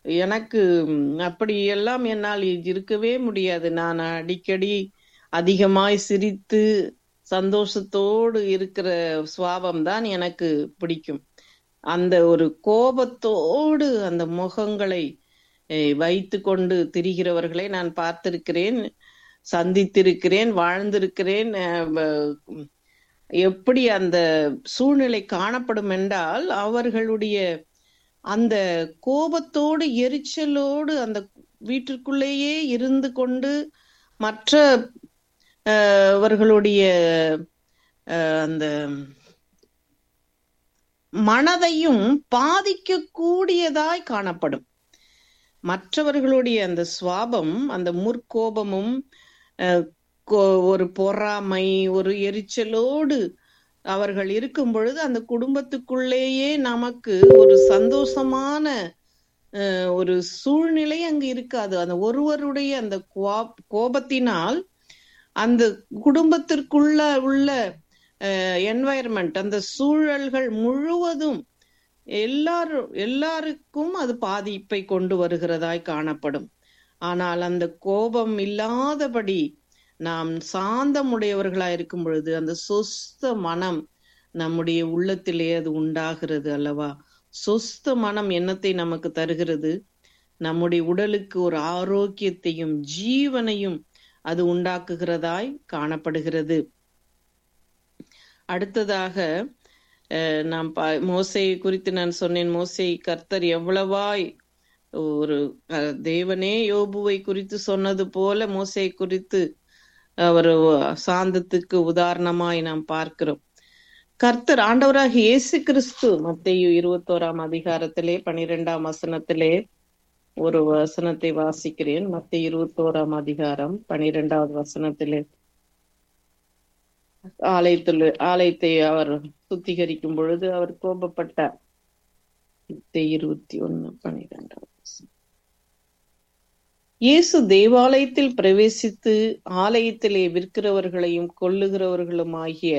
எனக்கு அப்படி எல்லாம் என்னால் இருக்கவே முடியாது. நான் அடிக்கடி அதிகமாய் சிரித்து சந்தோஷத்தோடு இருக்கிற சுபாவம் தான் எனக்கு பிடிக்கும். அந்த ஒரு கோபத்தோடு அந்த முகங்களை வைத்து கொண்டு திரிகிறவர்களை நான் பார்த்திருக்கிறேன், சந்தித்திருக்கிறேன், வாழ்ந்திருக்கிறேன். எப்படி அந்த சூழ்நிலை காணப்படும் என்றால், அவர்களுடைய அந்த கோபத்தோடு எரிச்சலோடு அந்த வீட்டிற்குள்ளேயே இருந்து கொண்டு மற்ற அவர்களுடைய அந்த மனதையும் பாதிக்கக்கூடியதாய் காணப்படும். மற்றவர்களுடைய அந்த சுவாபம், அந்த முற்கோபமும் ஒரு பொறாமை, ஒரு எரிச்சலோடு அவர்கள் இருக்கும் பொழுது அந்த குடும்பத்துக்குள்ளேயே நமக்கு ஒரு சந்தோஷமான ஒரு சூழ்நிலை அங்கு இருக்காது. அந்த ஒருவருடைய அந்த கோபத்தினால் அந்த குடும்பத்திற்குள்ள உள்ள என்வாயர்மெண்ட், அந்த சூழல்கள் முழுவதும் எல்லாருக்கும் அது பாதிப்பை கொண்டு வருகிறதாய் காணப்படும். ஆனால் அந்த கோபம் இல்லாதபடி நாம் சாந்தமுடையவர்களாய் இருக்கும் பொழுது அந்த சொஸ்த மனம் நம்முடைய உள்ளத்திலே அது உண்டாகிறது அல்லவா? சொஸ்த மனம் என்னத்தை நமக்கு தருகிறது? நம்முடைய உடலுக்கு ஒரு ஆரோக்கியத்தையும் ஜீவனையும் அது உண்டாக்குகிறதாய் காணப்படுகிறது. அடுத்ததாக நாம் மோசேயை குறித்து நான் சொன்னேன். மோசே கர்த்தர் எவ்வளவாய் ஒரு தேவனே யோபுவை குறித்து சொன்னது போல மோசே குறித்து அவர் சாந்தத்துக்கு உதாரணமாய் நாம் பார்க்கிறோம். கர்த்தர் ஆண்டவராக இயேசு கிறிஸ்து மத்தேயு 21 12 வசனத்திலே ஒரு வசனத்தை வாசிக்கிறேன். மத்தேயு 21 12 வசனத்திலே ஆலயத்தை அவர் சுத்திகரிக்கும் பொழுது அவர் கோபப்பட்டார். 21:12. இயேசு தேவாலயத்தில் பிரவேசித்து ஆலயத்திலே விற்கிறவர்களையும் கொல்லுகிறவர்களும் ஆகிய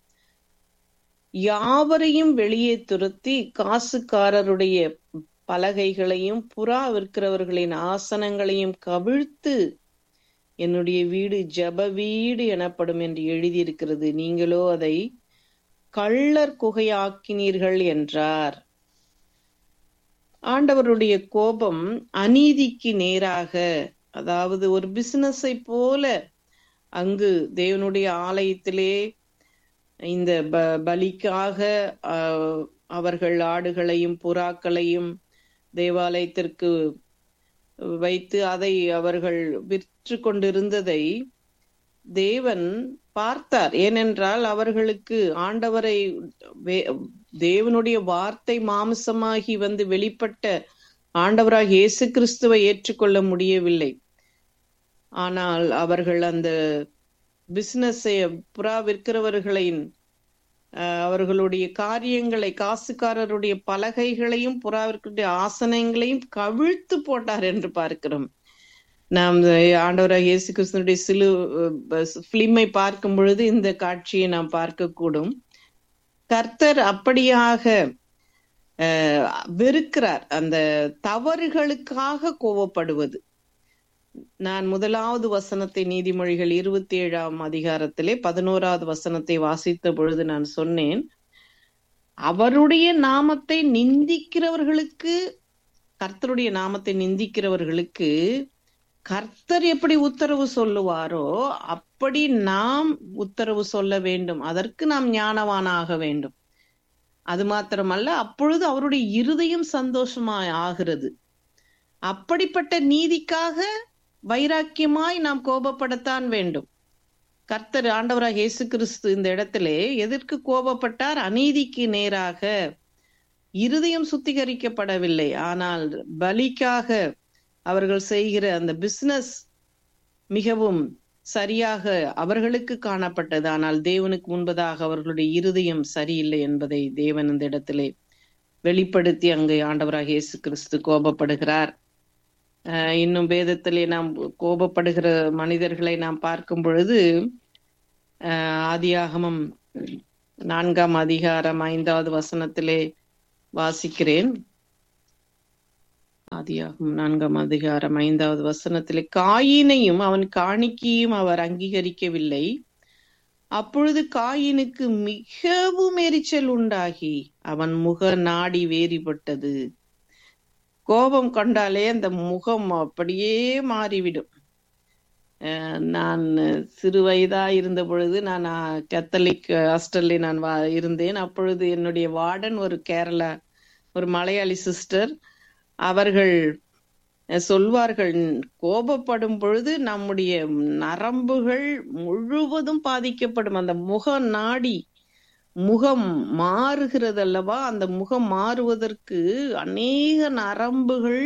யாவரையும் வெளியே துரத்தி காசுக்காரருடைய பலகைகளையும் புறா விற்கிறவர்களின் ஆசனங்களையும் கவிழ்த்து என்னுடைய வீடு ஜப வீடு எனப்படும் என்று எழுதியிருக்கிறது, நீங்களோ அதை கள்ளர் குகையாக்கினீர்கள் என்றார். ஆண்டவருடைய கோபம் அநீதிக்கு நேராக, அதாவது ஒரு பிசினஸை போல அங்கு தேவனுடைய ஆலயத்திலே இந்த பலிக்காக அவர்கள் ஆடுகளையும் புறாக்களையும் தேவாலயத்திற்கு வைத்து அதை அவர்கள் விற்று கொண்டிருந்ததை தேவன் பார்த்தார். ஏனென்றால் அவர்களுக்கு ஆண்டவரை, தேவனுடைய வார்த்தை மாம்சமாகி வந்து வெளிப்பட்ட ஆண்டவராக இயேசு கிறிஸ்துவை ஏற்றுக்கொள்ள முடியவில்லை. ஆனால் அவர்கள் அந்த பிசினஸை, புறா விற்கிறவர்களின் அவர்களுடைய காரியங்களை, காசுக்காரருடைய பலகைகளையும் புறாவிற்குடைய ஆசனங்களையும் கவிழ்த்து போட்டார் என்று பார்க்கிறோம். நாம் ஆண்டவராக இயேசு கிறிஸ்துனுடைய பிலிமை பார்க்கும் பொழுது இந்த காட்சியை நாம் பார்க்க கூடும். கர்த்தர் அப்படியாக வெறுக்கிறார் அந்த தவறுகளுக்காக கோபப்படுவது. நான் 1வது வசனத்தை நீதிமொழிகள் 27 11வது வசனத்தை வாசித்த பொழுது நான் சொன்னேன், அவருடைய நாமத்தை நிந்திக்கிறவர்களுக்கு, கர்த்தருடைய நாமத்தை நிந்திக்கிறவர்களுக்கு கர்த்தர் எப்படி உத்தரவு சொல்லுவாரோ அப்படி நாம் உத்தரவு சொல்ல வேண்டும். அதற்கு நாம் ஞானவானாக வேண்டும். அது மாத்திரமல்ல, அப்பொழுது அவருடைய இருதயம் சந்தோஷமாய் ஆகிறது. அப்படிப்பட்ட நீதிக்காக வைராக்கியமாய் நாம் கோபப்படத்தான் வேண்டும். கர்த்தர் ஆண்டவராக இயேசு கிறிஸ்து இந்த இடத்திலே எதற்கு கோபப்பட்டார்? அநீதிக்கு நேராக. இருதயம் சுத்திகரிக்கப்படவில்லை, ஆனால் பலிக்காக அவர்கள் செய்கிற அந்த பிசினஸ் மிகவும் சரியாக அவர்களுக்கு காணப்பட்டது. ஆனால் தேவனுக்கு முன்பதாக அவர்களுடைய இருதயம் சரியில்லை என்பதை தேவன் இந்த இடத்திலே வெளிப்படுத்தி அங்கே ஆண்டவராக இயேசு கிறிஸ்து கோபப்படுகிறார். இன்னும் வேதத்திலே நாம் கோபப்படுகிற மனிதர்களை நாம் பார்க்கும் பொழுது ஆதியாகமம் 4 5வது வசனத்திலே வாசிக்கிறேன். ஆதியாகமம் 4ஆம் அதிகாரம் 5வது வசனத்திலே, காயினையும் அவன் காணிக்கையும் அவர் அங்கீகரிக்கவில்லை. அப்பொழுது காயினுக்கு மிகவும் எரிச்சல் உண்டாகி அவன் முக நாடி வேறுபட்டது. கோபம் கொண்டாலே அந்த முகம் அப்படியே மாறிவிடும். நான் சிறு வயதா இருந்த பொழுது நான் கத்தோலிக் ஹாஸ்டல்ல நான் இருந்தேன். அப்பொழுது என்னுடைய வார்டன் ஒரு கேரளா, ஒரு மலையாளி சிஸ்டர். அவர்கள் சொல்வார்கள், கோபப்படும் பொழுது நம்முடைய நரம்புகள் முழுவதும் பாதிக்கப்படும். அந்த முக நாடி, முகம் மாறுகிறது அல்லவா, அந்த முகம் மாறுவதற்கு அநேக நரம்புகள்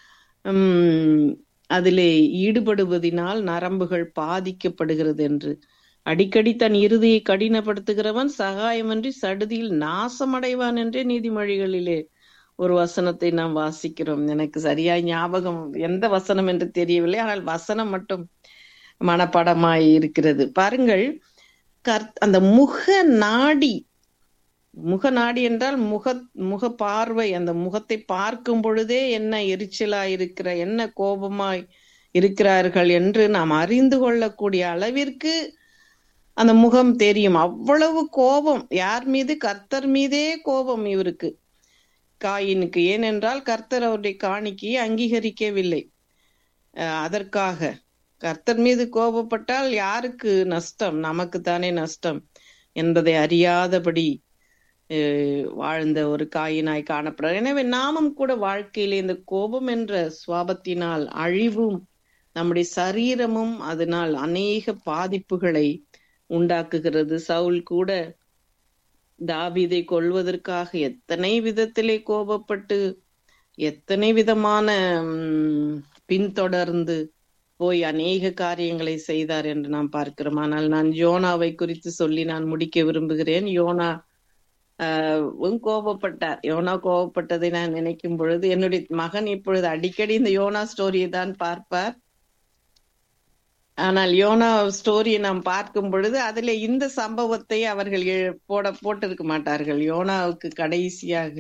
அதிலே ஈடுபடுவதினால் நரம்புகள் பாதிக்கப்படுகிறது என்று. அடிக்கடி தன் இறுதியை கடினப்படுத்துகிறவன் சகாயமின்றி சடுதியில் நாசமடைவான் என்றே நீதிமொழிகளிலே ஒரு வசனத்தை நாம் வாசிக்கிறோம். எனக்கு சரியாய் ஞாபகம் எந்த வசனம் என்று தெரியவில்லை, ஆனால் வசனம் மட்டும் மனப்பாடமாய் இருக்கிறது. பாருங்கள், அந்த முக நாடி, முக நாடி என்றால் முக பார்வை. அந்த முகத்தை பார்க்கும் பொழுதே என்ன எரிச்சலாய் இருக்கிற, என்ன கோபமாய் இருக்கிறார்கள் என்று நாம் அறிந்து கொள்ளக்கூடிய அளவிற்கு அந்த முகம் தெரியும். அவ்வளவு கோபம். யார் மீது? கர்த்தர் மீதே கோபம் இவருக்கு, காயினுக்கு. ஏனென்றால் கர்த்தர் அவருடைய காணிக்கையை அங்கீகரிக்கவில்லை. அதற்காக கர்த்தர் மீது கோபப்பட்டால் யாருக்கு நஷ்டம்? நமக்கு தானே நஷ்டம் என்பதை அறியாதபடி வாழ்ந்த ஒரு காயினாய் காணப்படுறார். எனவே நாமும் கூட வாழ்க்கையில இந்த கோபம் என்ற சுவாபத்தினால் அழிவும் நம்முடைய சரீரமும் அதனால் அநேக பாதிப்புகளை உண்டாக்குகிறது. சவுல் கூட தாவீதை கொல்வதற்காக எத்தனை விதத்திலே கோபப்பட்டு எத்தனை விதமான பின்தொடர்ந்து போய் அநேக காரியங்களை செய்தார் என்று நாம் பார்க்கிறோம். ஆனால் நான் யோனாவை குறித்து சொல்லி நான் முடிக்க விரும்புகிறேன். யோனா கோபப்பட்டார். யோனா கோபப்பட்டதை நான் நினைக்கும் பொழுது என்னுடைய மகன் இப்பொழுது அடிக்கடி இந்த யோனா ஸ்டோரியை தான் பார்ப்பார். ஆனால் யோனா ஸ்டோரியை நாம் பார்க்கும் பொழுது அதுல இந்த சம்பவத்தை அவர்கள் போட்டிருக்க மாட்டார்கள். யோனாவுக்கு கடைசியாக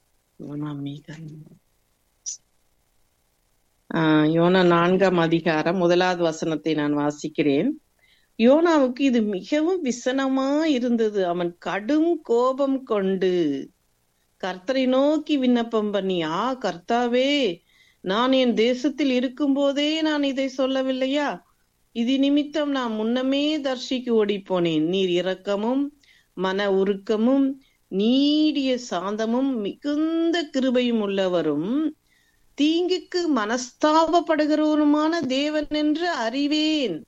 யோனா 4ஆம் அதிகாரம் 1வது வசனத்தை நான் வாசிக்கிறேன். யோனாவுக்கு இது மிகவும் விசனமா இருந்தது. அவன் கடும் கோபம் கொண்டு கர்த்தரை நோக்கி விண்ணப்பம் பண்ணி, கர்த்தாவே, நான் என் தேசத்தில் இருக்கும் போதே நான் இதை சொல்லவில்லையா? இது நிமித்தம் நான் முன்னமே தர்ஷிக்கு ஓடி போனேன். நீர் இரக்கமும் மன உருக்கமும் நீடிய சாந்தமும் மிகுந்த கிருபையும் உள்ளவரும் தீங்குக்கு மனஸ்தாபப்படுகிறவருமான தேவன் என்று அறிவேன்.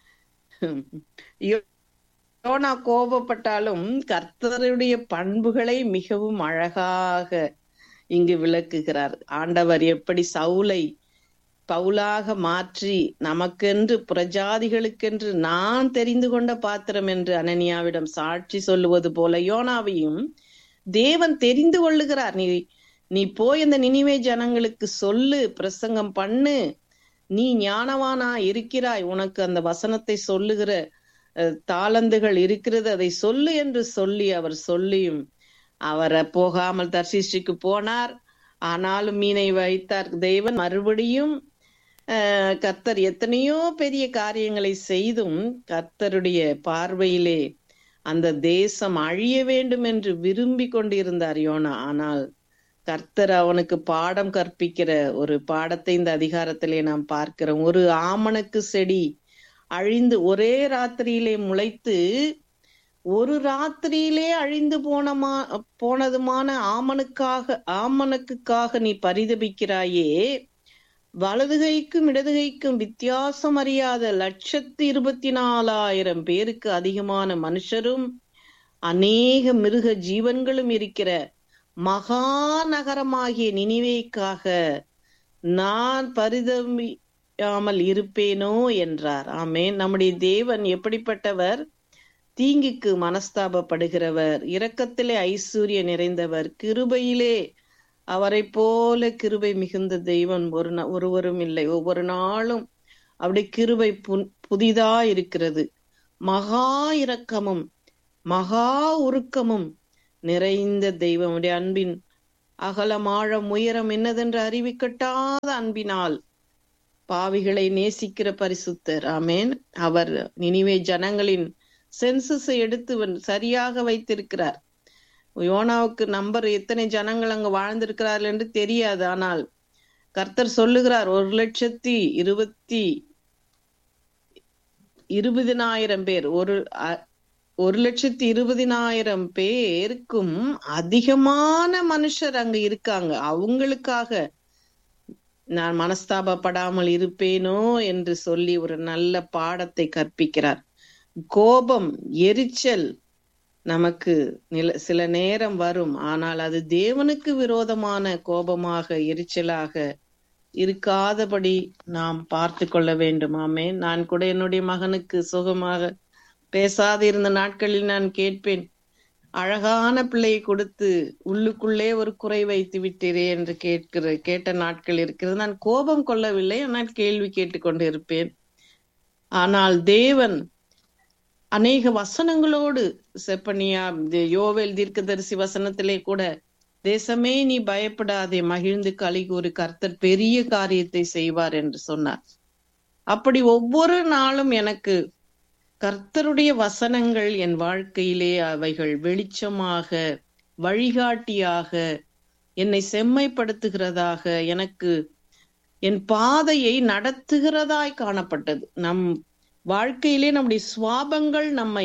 யோனா கோபப்பட்டாலும் கர்த்தருடைய பண்புகளை மிகவும் அழகாக இங்கு விளக்குகிறார். ஆண்டவர் எப்படி சவுலை பவுலாக மாற்றி நமக்கென்று புறஜாதிகளுக்கென்று நான் தெரிந்து கொண்ட பாத்திரம் என்று அனனியாவிடம் சாட்சி சொல்லுவது போல யோனாவையும் தேவன் தெரிந்து கொள்ளுகிறார். நீ போய் அந்த நினிவே ஜனங்களுக்கு சொல்லு, பிரசங்கம் பண்ணு, நீ ஞானவானா இருக்கிறாய், உனக்கு அந்த வசனத்தை சொல்லுகிற தாளந்துகள் இருக்கிறது, அதை சொல்லு என்று சொல்லி அவர் சொல்லியும் அவரை போகாமல் தர்ஷீஷுக்கு போனார். ஆனாலும் மீனை வைத்தார் தேவன். மறுபடியும் கர்த்தர் எத்தனையோ பெரிய காரியங்களை செய்தும் கர்த்தருடைய பார்வையிலே அந்த தேசம் அழிய வேண்டும் என்று விரும்பி கொண்டிருந்தார் யோனா. ஆனால் கர்த்தர் அவனுக்கு பாடம் கற்பிக்கிற ஒரு பாடத்தை இந்த அதிகாரத்திலே நாம் பார்க்கிறோம். ஒரு ஆமணக்கு செடி அழிந்து ஒரே ராத்திரியிலே முளைத்து ஒரு ராத்திரியிலே அழிந்து போனதுமான ஆமணக்குக்காக நீ பரிதபிக்கிறாயே, வலதுகைக்கும் இடதுகைக்கும் வித்தியாசம் அறியாத 124,000 பேருக்கு அதிகமான மனுஷரும் அநேக மிருக ஜீவன்களும் இருக்கிற மகா நகரமாகிய நினிவேக்காக நான் பரிதபியாமல் இருப்பேனோ என்றார். ஆமென். நம்முடைய தேவன் எப்படிப்பட்டவர்? தீங்குக்கு மனஸ்தாபப்படுகிறவர், இரக்கத்திலே ஐஸ்வர்ய நிறைந்தவர், கிருபையிலே அவரை போல கிருபை மிகுந்த தெய்வன் ஒருவரும் இல்லை. ஒவ்வொரு நாளும் அப்படி கிருபை புதிதா இருக்கிறது. மகா இரக்கமும் மகா உருக்கமும் நிறைந்த தெய்வம். அன்பின் அகலம் ஆழம் உயரம் என்னதென்று அறிவிக்கட்டாத அன்பினால் பாவிகளை நேசிக்கிற பரிசுத்தர். ஆமேன். அவர் நினிவே ஜனங்களின் சென்சஸை எடுத்து சரியாக வைத்திருக்கிறார். யோனாவுக்கு நம்பர் எத்தனை ஜனங்கள் அங்கு வாழ்ந்திருக்கிறார்கள் என்று தெரியாது. ஆனால் கர்த்தர் சொல்லுகிறார் 1,20,000 பேர், 1,20,000 பேருக்கும் அதிகமான மனுஷர் அங்கு இருக்காங்க. அவங்களுக்காக நான் மனஸ்தாபப்படாமல் இருப்பேனோ என்று சொல்லி ஒரு நல்ல பாடத்தை கற்பிக்கிறார். கோபம், எரிச்சல் நமக்கு சில நேரம் வரும். ஆனால் அது தேவனுக்கு விரோதமான கோபமாக, எரிச்சலாக இருக்காதபடி நாம் பார்த்து கொள்ள வேண்டும். ஆமென். நான் கூட என்னுடைய மகனுக்கு சுகமாக பேசாதிருந்த நாட்களில் நான் கேட்பேன், அழகான பிள்ளையை கொடுத்து உள்ளுக்குள்ளே ஒரு குறை வைத்து விட்டீரே என்று கேட்ட நாட்கள் இருக்கிறது. நான் கோபம் கொள்ளவில்லை, ஆனால் கேள்வி கேட்டுக்கொண்டு இருப்பேன். ஆனால் தேவன் அநேக வசனங்களோடு, செப்பனியா, யோவேல் தீர்க்கதரிசி வசனத்திலே கூட, தேசமே நீ பயப்படாதே, மகிழ்ந்து களிகூறு, கர்த்தர் பெரிய காரியத்தை செய்வார் என்று சொன்னார். அப்படி ஒவ்வொரு நாளும் எனக்கு கர்த்தருடைய வசனங்கள் என் வாழ்க்கையிலே அவைகள் வெளிச்சமாக, வழிகாட்டியாக, என்னை செம்மைப்படுத்துகிறதாக, எனக்கு என் பாதையை நடத்துகிறதாய் காணப்பட்டது. நம் வாழ்க்கையிலே நம்முடைய சுவாபங்கள் நம்மை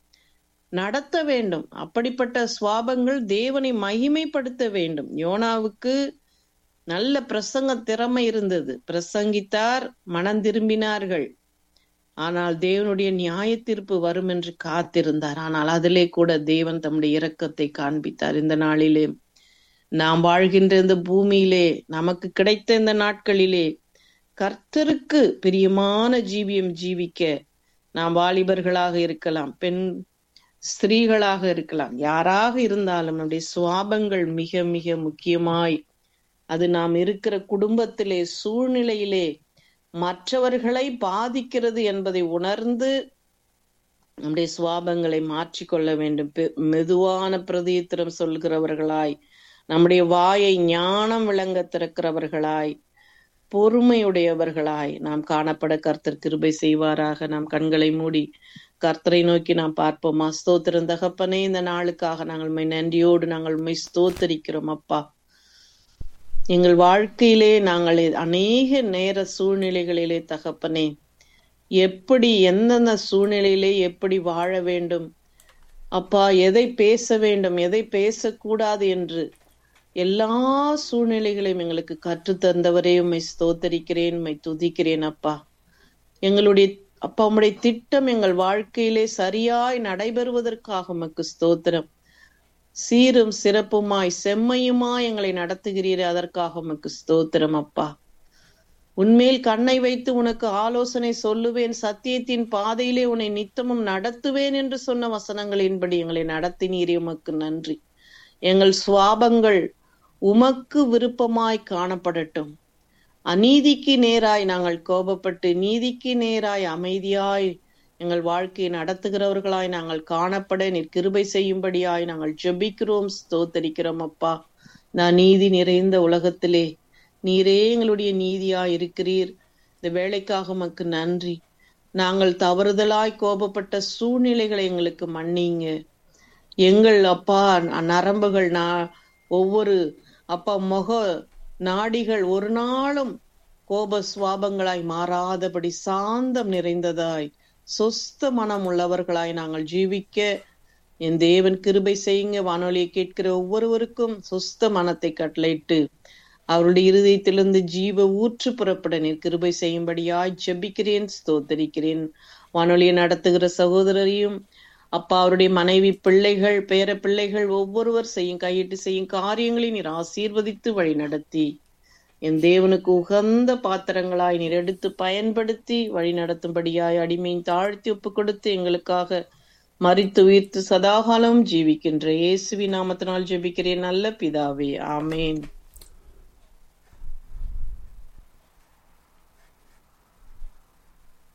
நடத்த வேண்டும். அப்படிப்பட்ட சுவாபங்கள் தேவனை மகிமைப்படுத்த வேண்டும். யோனாவுக்கு நல்ல பிரசங்க திறமை இருந்தது. பிரசங்கித்தார், மனம் திரும்பினார்கள். ஆனால் தேவனுடைய நியாய தீர்ப்பு வரும் என்று காத்திருந்தார். ஆனால் அதிலே கூட தேவன் தம்முடைய இரக்கத்தை காண்பித்தார். இந்த நாளிலே நாம் வாழ்கின்ற இந்த பூமியிலே, நமக்கு கிடைத்த இந்த நாட்களிலே கர்த்தருக்கு பிரியமான ஜீவியம் ஜீவிக்க நாம் வாலிபர்களாக இருக்கலாம், பெண் ஸ்திரீகளாக இருக்கலாம், யாராக இருந்தாலும் நம்முடைய சுவாபங்கள் மிக மிக முக்கியமாய், அது நாம் இருக்கிற குடும்பத்திலே, சூழ்நிலையிலே மற்றவர்களை பாதிக்கிறது என்பதை உணர்ந்து நம்முடைய சுவாபங்களை மாற்றிக்கொள்ள வேண்டும். மெதுவான பிரதித்திரம் சொல்கிறவர்களாய், நம்முடைய வாயை ஞானம் விளங்க திறக்கிறவர்களாய், பொறுமையுடையவர்களாய் நாம் காணப்பட கர்த்தர் கிருபை செய்வாராக. நாம் கண்களை மூடி கர்த்தரை நோக்கி நாம் பார்ப்போமா. ஸ்தோத்திரம் தகப்பனே, இந்த நாளுக்காக நாங்கள் நன்றியோடு நாங்கள் ஸ்தோத்தரிக்கிறோம் அப்பா. எங்கள் வாழ்க்கையிலே நாங்கள் அநேக நேர சூழ்நிலைகளிலே தகப்பனே, எப்படி எந்தெந்த சூழ்நிலையிலே எப்படி வாழ வேண்டும் அப்பா, எதை பேச வேண்டும், எதை பேசக்கூடாது என்று எல்லா சூழ்நிலைகளையும் எங்களுக்கு கற்றுத்தந்தவரே உம்மை ஸ்தோத்தரிக்கிறேன், உம்மை துதிக்கிறேன் அப்பா. எங்களுடைய அப்பா, உம்முடைய திட்டம் எங்கள் வாழ்க்கையிலே சரியாய் நடைபெறுவதற்காக உமக்கு ஸ்தோத்திரம். சீரும் சிறப்புமாய் செம்மையுமாய் எங்களை நடத்துகிறீரே, அதற்காக உமக்கு ஸ்தோத்திரம் அப்பா. உன்மேல் கண்ணை வைத்து உனக்கு ஆலோசனை சொல்லுவேன், சத்தியத்தின் பாதையிலே உன்னை நித்தமும் நடத்துவேன் என்று சொன்ன வசனங்களின்படி எங்களை நடத்தினீரே, உமக்கு நன்றி. எங்கள் சுவாபங்கள் உமக்கு விருப்பமாய் காணப்படட்டும். அநீதிக்கு நேராய் நாங்கள் கோபப்பட்டு நீதிக்கு நேராய் அமைதியாய் எங்கள் வாழ்க்கையை நடத்துகிறவர்களாய் நாங்கள் காணப்பட நீர் கிருபை செய்யும்படியாய் நாங்கள் ஜெபிக்கிறோம், ஸ்தோத்தரிக்கிறோம் அப்பா. நான் நீதி நிறைந்த உலகத்திலே நீரே எங்களுடைய நீதியாய் இருக்கிறீர். இந்த வேலைக்காக உமக்கு நன்றி. நாங்கள் தவறுதலாய் கோபப்பட்ட சூழ்நிலைகளை எங்களுக்கு மன்னிங்க. எங்கள் அப்பா நரம்புகள், ஒவ்வொரு அப்பா முக நாடிகள் ஒரு நாளும் கோப சுவாபங்களாய் மாறாதபடி சாந்தம் நிறைந்ததாய் சொஸ்த மனம் உள்ளவர்களாய் நாங்கள் ஜீவிக்க என் தேவன் கிருபை செய்யுங்க. வானொலியை கேட்கிற ஒவ்வொருவருக்கும் சொஸ்த மனத்தை கட்டளையிட்டு அவருடைய இருதயத்திலிருந்து ஜீவ ஊற்று புறப்பட நீர் கிருபை செய்யும்படியாய் ஜெபிக்கிறேன், ஸ்தோத்தரிக்கிறேன். வானொலியை நடத்துகிற சகோதரரையும் அப்பா, அவருடைய மனைவி, பிள்ளைகள், பேர பிள்ளைகள் ஒவ்வொருவர் கையிட்டு செய்யும் காரியங்களை நீர் ஆசீர்வதித்து வழி நடத்தி என் தேவனுக்கு உகந்த பாத்திரங்களாய் நீர் எடுத்து பயன்படுத்தி வழி நடத்தும்படியாய் அடிமையின் தாழ்த்தி ஒப்பு கொடுத்து எங்களுக்காக மரித்து உயிர்த்து சதாகாலம் ஜீவிக்கின்ற இயேசுவின் நாமத்தினால் ஜெபிக்கிறேன் நல்ல பிதாவே, ஆமேன்.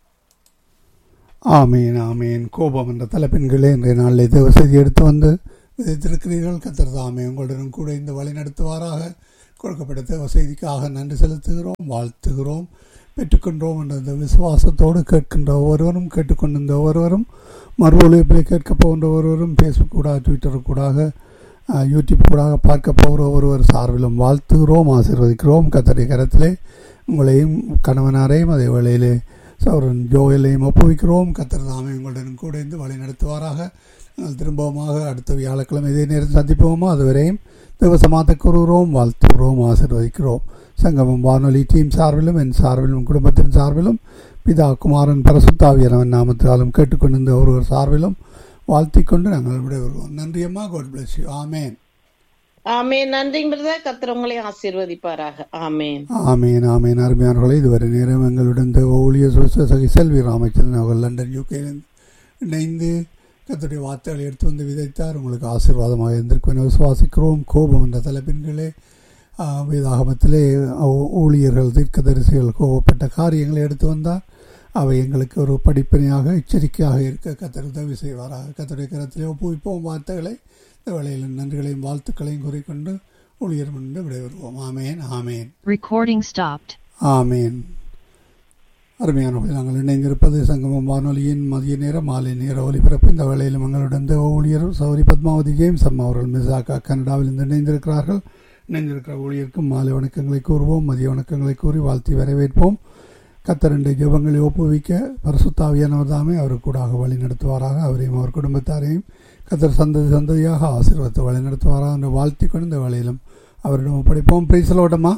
ஆமேன் ஆமேன். கோபம் என்ற தலைப்பின்களே இன்றைய நாளில் தேவ செய்தி எடுத்து வந்து விதைத்திருக்கிறீர்கள். கர்த்தர் தாமே உங்களுடன் கூட இந்த வழி நடத்துவாராக. கொடுக்கப்பட்ட தேவ செய்திக்காக நன்றி செலுத்துகிறோம், வாழ்த்துகிறோம், பெற்றுக்கொண்டோம் என்ற இந்த விசுவாசத்தோடு கேட்கின்ற ஒவ்வொருவரும், கேட்டுக்கொண்டிருந்த ஒவ்வொருவரும், மறு ஒலிபரப்பை கேட்க போகின்ற ஒருவரும், ஃபேஸ்புக் கூடாக, ட்விட்டர் கூடாக, யூடியூப் கூடாக பார்க்க போகிற ஒருவர் சார்பிலும் வாழ்த்துகிறோம், ஆசீர்வதிக்கிறோம். கர்த்தருடைய கரத்திலே உங்களையும் கணவனாரையும் அதே வேளையிலே சௌரன் ஜோயலையும் ஒப்புவிக்கிறோம். கர்த்தர் தாமே உங்களுடன் கூட இருந்து வழி நடத்துவாராக. நாங்கள் திரும்பவுமாக அடுத்த வியாழக்கிழமை இதே நேரத்தில் சந்திப்போமோ அதுவரையும் தேவசமாத்த கூறுகிறோம், வாழ்த்துகிறோம், ஆசீர்வதிக்கிறோம். சங்கமம் வானொலி டீம் சார்பிலும் என் சார்பிலும் குடும்பத்தின் சார்பிலும் பிதா குமாரன் பரிசுத்தாவியானவன் நாமத்தாலும் கேட்டுக்கொண்டிருந்த ஒருவர் சார்பிலும் வாழ்த்திக் கொண்டு நாங்கள் விடைபெறுவோம். நன்றி அம்மா. God bless you. ஆமேன். ஆமேன். நன்றிங்கிறத கர்த்தர் உங்களை ஆசீர்வதிப்பாராக. ஆமேன். ஆமேன். ஆமேன். அருமையானவர்களே, இதுவரை நேரம் எங்களுடன் தேவ ஊழிய சகி செல்வி ராமச்சந்திரன் அவர்கள் லண்டன் யூகேயிலிருந்து இணைந்து கர்த்தருடைய வார்த்தைகளை எடுத்து வந்து விதைத்தார். உங்களுக்கு ஆசீர்வாதமாக இருந்திருக்கும் என விசுவாசிக்கிறோம். கோபம் என்ற தலைப்பின்களே வேதாகமத்திலே ஊழியர்கள் தீர்க்கதரிசிகள் கோபப்பட்ட காரியங்களை எடுத்து வந்தார். அவை எங்களுக்கு ஒரு படிப்பினையாக எச்சரிக்கையாக இருக்க கர்த்தர் உதவி செய்வாராக. கர்த்தருடைய கரத்திலே ஒப்புவிப்போம் வார்த்தைகளை. இந்த வேளையில் நன்றிகளையும் வாழ்த்துக்களையும் கூறிக்கொண்டு ஊழியர் முன்பு விடைபெறுவோம். ஆமேன். ஆமேன். ஆமேன். அருமையானவர்கள், நாங்கள் இணைந்திருப்பது சங்கமம் வானொலியின் மதிய நேர மாலை நேர ஒலிபரப்பு. இந்த வேளையில் எங்களுடன் தேவ ஊழியர் சௌரி பத்மாவதி ஜேம்ஸ் அம்மா அவர்கள் மிசாக்கா கனடாவில் இருந்து இணைந்திருக்கிறார்கள். இணைந்திருக்கிற ஊழியருக்கும் மாலை வணக்கங்களை கூறுவோம், மதிய வணக்கங்களை கூறி வாழ்த்தி வரவேற்போம். கர்த்தருடைய ஜெபங்களை ஒப்புவிக்க பரிசுத்தாவியானவர் தாமே அவர் கூடாக வழி நடத்துவாராக. அவரையும் அவர் குடும்பத்தாரையும் கர்த்தர் சந்ததி சந்ததியாக ஆசீர்வாதத்தை வழி நடத்துவாராக என்று வாழ்த்தி கொண்டு இந்த வேளையிலும் அவரிடம் ஒப்படைப்போம். பிரைசலோட்டமா.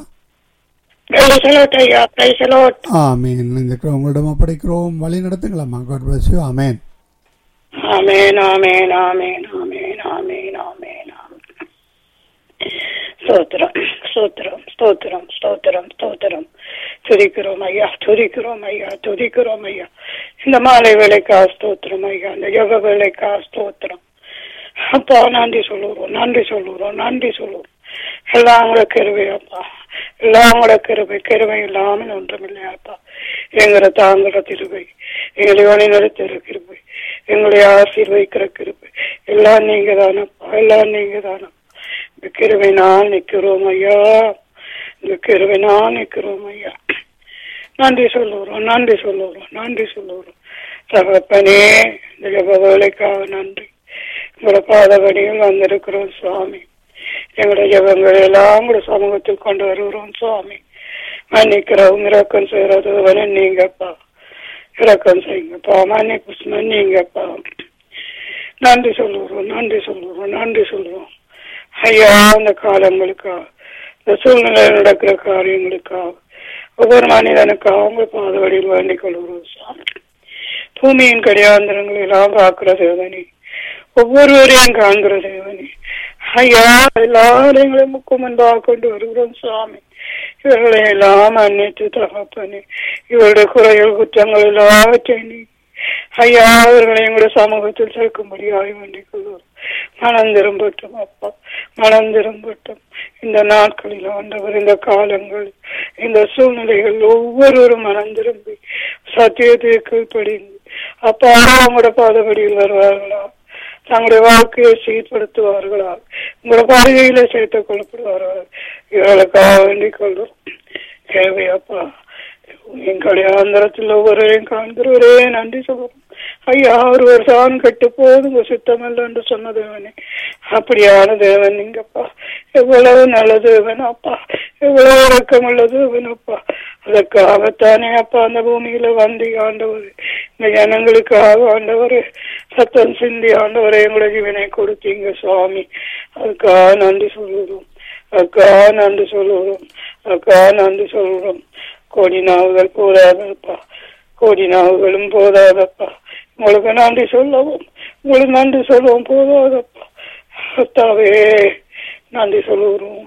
ஆமேன். உங்களிடம் ஒப்படைக்கிறோம், வழி நடத்துங்களா. God bless you. ஆமேன். ஆமேன். ஆமேன். ஆமேன். ஆமேன். ஆமேன். ஆமேன். ஸ்தோத்திரம், ஸ்தோத்திரம், ஸ்தோத்திரம், ஸ்தோத்திரம், ஸ்தோத்திரம். துதிக்கிறோம் ஐயா, துதிக்கிறோம் ஐயா, துதிக்கிறோம் ஐயா. இந்த மாலை வேலைக்கா ஸ்தோத்திரம் ஐயா, இந்த யோக வேலைக்கா ஸ்தோத்திரம் அப்பா. நன்றி சொல்லுறோம், நன்றி சொல்லுறோம், நன்றி சொல்லுறோம். எல்லாம் கூட கிருபையாப்பா, எல்லாம் கூட கிருபை இல்லாமல் ஒன்றும் இல்லையாப்பா. எங்களை தாங்குற கிருபை, எங்களை வழி நடத்துகிற கிருபை, எங்களை ஆசீர்வதிக்கிற கிருபை எல்லாம் நீங்க தானப்பா, எல்லாம் நீங்க தானப்பா. இந்த கிருபை நான் நிற்கிறோம் ஐயா, இந்த கிருபை நான் நிற்கிறோம் ஐயா. நன்றி சொல்லுறோம், நன்றி சொல்லுறோம், நன்றி சொல்லுறோம். தகப்பனே, இந்த ஜெப வேலைக்காக நன்றி. உங்களோட பாதபடியில் வந்திருக்கிறோம் சுவாமி. எங்களுடைய ஜெபங்களை எல்லாம் கூட சமூகத்தில் கொண்டு வருகிறோம் சுவாமி. மன்னிக்கிறோம், இரக்கம் செய்யறது நீங்கப்பா, இரக்கம் செய்யுங்கப்பா, மன்னிங்கப்பா. நன்றி சொல்லுறோம், நன்றி சொல்லுறோம், நன்றி சொல்லுறோம் ஐயா. அந்த காலங்களுக்காக, இந்த சூழ்நிலையில் நடக்கிற காரியங்களுக்காக, ஒவ்வொரு மனிதனுக்காக அவங்க பாதவடியில் வேண்டிக் கொள்கிறோம் சுவாமி. பூமியின் கடியாந்திரங்களை எல்லாம் காக்கிற தேவனே, ஒவ்வொருவரையும் காண்கிற தேவனே ஐயா, எல்லாரும் எங்களை முக்கு முன்பாக கொண்டு வருகிறோம் சுவாமி. இவர்களை எல்லாம் மன்னித்து தகப்பனே, இவருடைய குறைகள் குற்றங்கள் எல்லாவற்றையும் நீ ஐயா அவர்களை எங்களுடைய சமூகத்தில் சேர்க்கும்படியாக வேண்டிக் கொள்வோம். மனம் திரும்பட்டும் அப்பா, மனம் திரும்பட்டும். இந்த நாட்களில் ஆண்டவர், இந்த காலங்கள், இந்த சூழ்நிலைகள் ஒவ்வொருவரும் மனம் திரும்பி சத்தியத்தை கீழ்ப்படிந்து அப்பா அவங்களோட பாதபடியில் வருவார்களா, தங்களுடைய வாழ்க்கையை சீர்படுத்துவார்களா, உங்களோட பாதையில சேர்த்துக் கொள்ளப்படுவார்கள். இவர்களுக்காக வேண்டிக் கொள்வோம். தேவையாப்பா, எங்களுடைய ஆந்திரத்தில் ஒவ்வொருவரையும் காண்கிறவரே நன்றி சொல்றோம் ஐயா. ஒருவர் தான் கெட்டு போதும் சுத்தம் அல்ல என்று சொன்ன தேவனே, அப்படியான தேவன் நீங்கப்பா. எவ்வளவு நல்ல தேவன் அப்பா, எவ்வளவு இறக்கமுள்ள தேவன் அப்பா. அதற்காகத்தானே அப்பா அந்த பூமியில வந்து ஆண்டவர், இந்த ஜனங்களுக்காக ஆண்டவர் சத்தம் சிந்தி ஆண்டவரை எங்களுடைய ஜீவனை கொடுத்தீங்க சுவாமி. அதுக்காக நன்றி சொல்லுறோம், அதுக்காக நன்றி சொல்லுறோம், அதுக்காக நன்றி சொல்றோம். கோடி நாவுகள் போதாதப்பா, கோடி நாவுகளும் போதாதப்பா. உங்களுக்கு நன்றி சொல்லவும், உங்களுக்கு நன்றி சொல்லவும் போதாதப்பா. கர்த்தாவே நன்றி சொல்லுகிறோம்.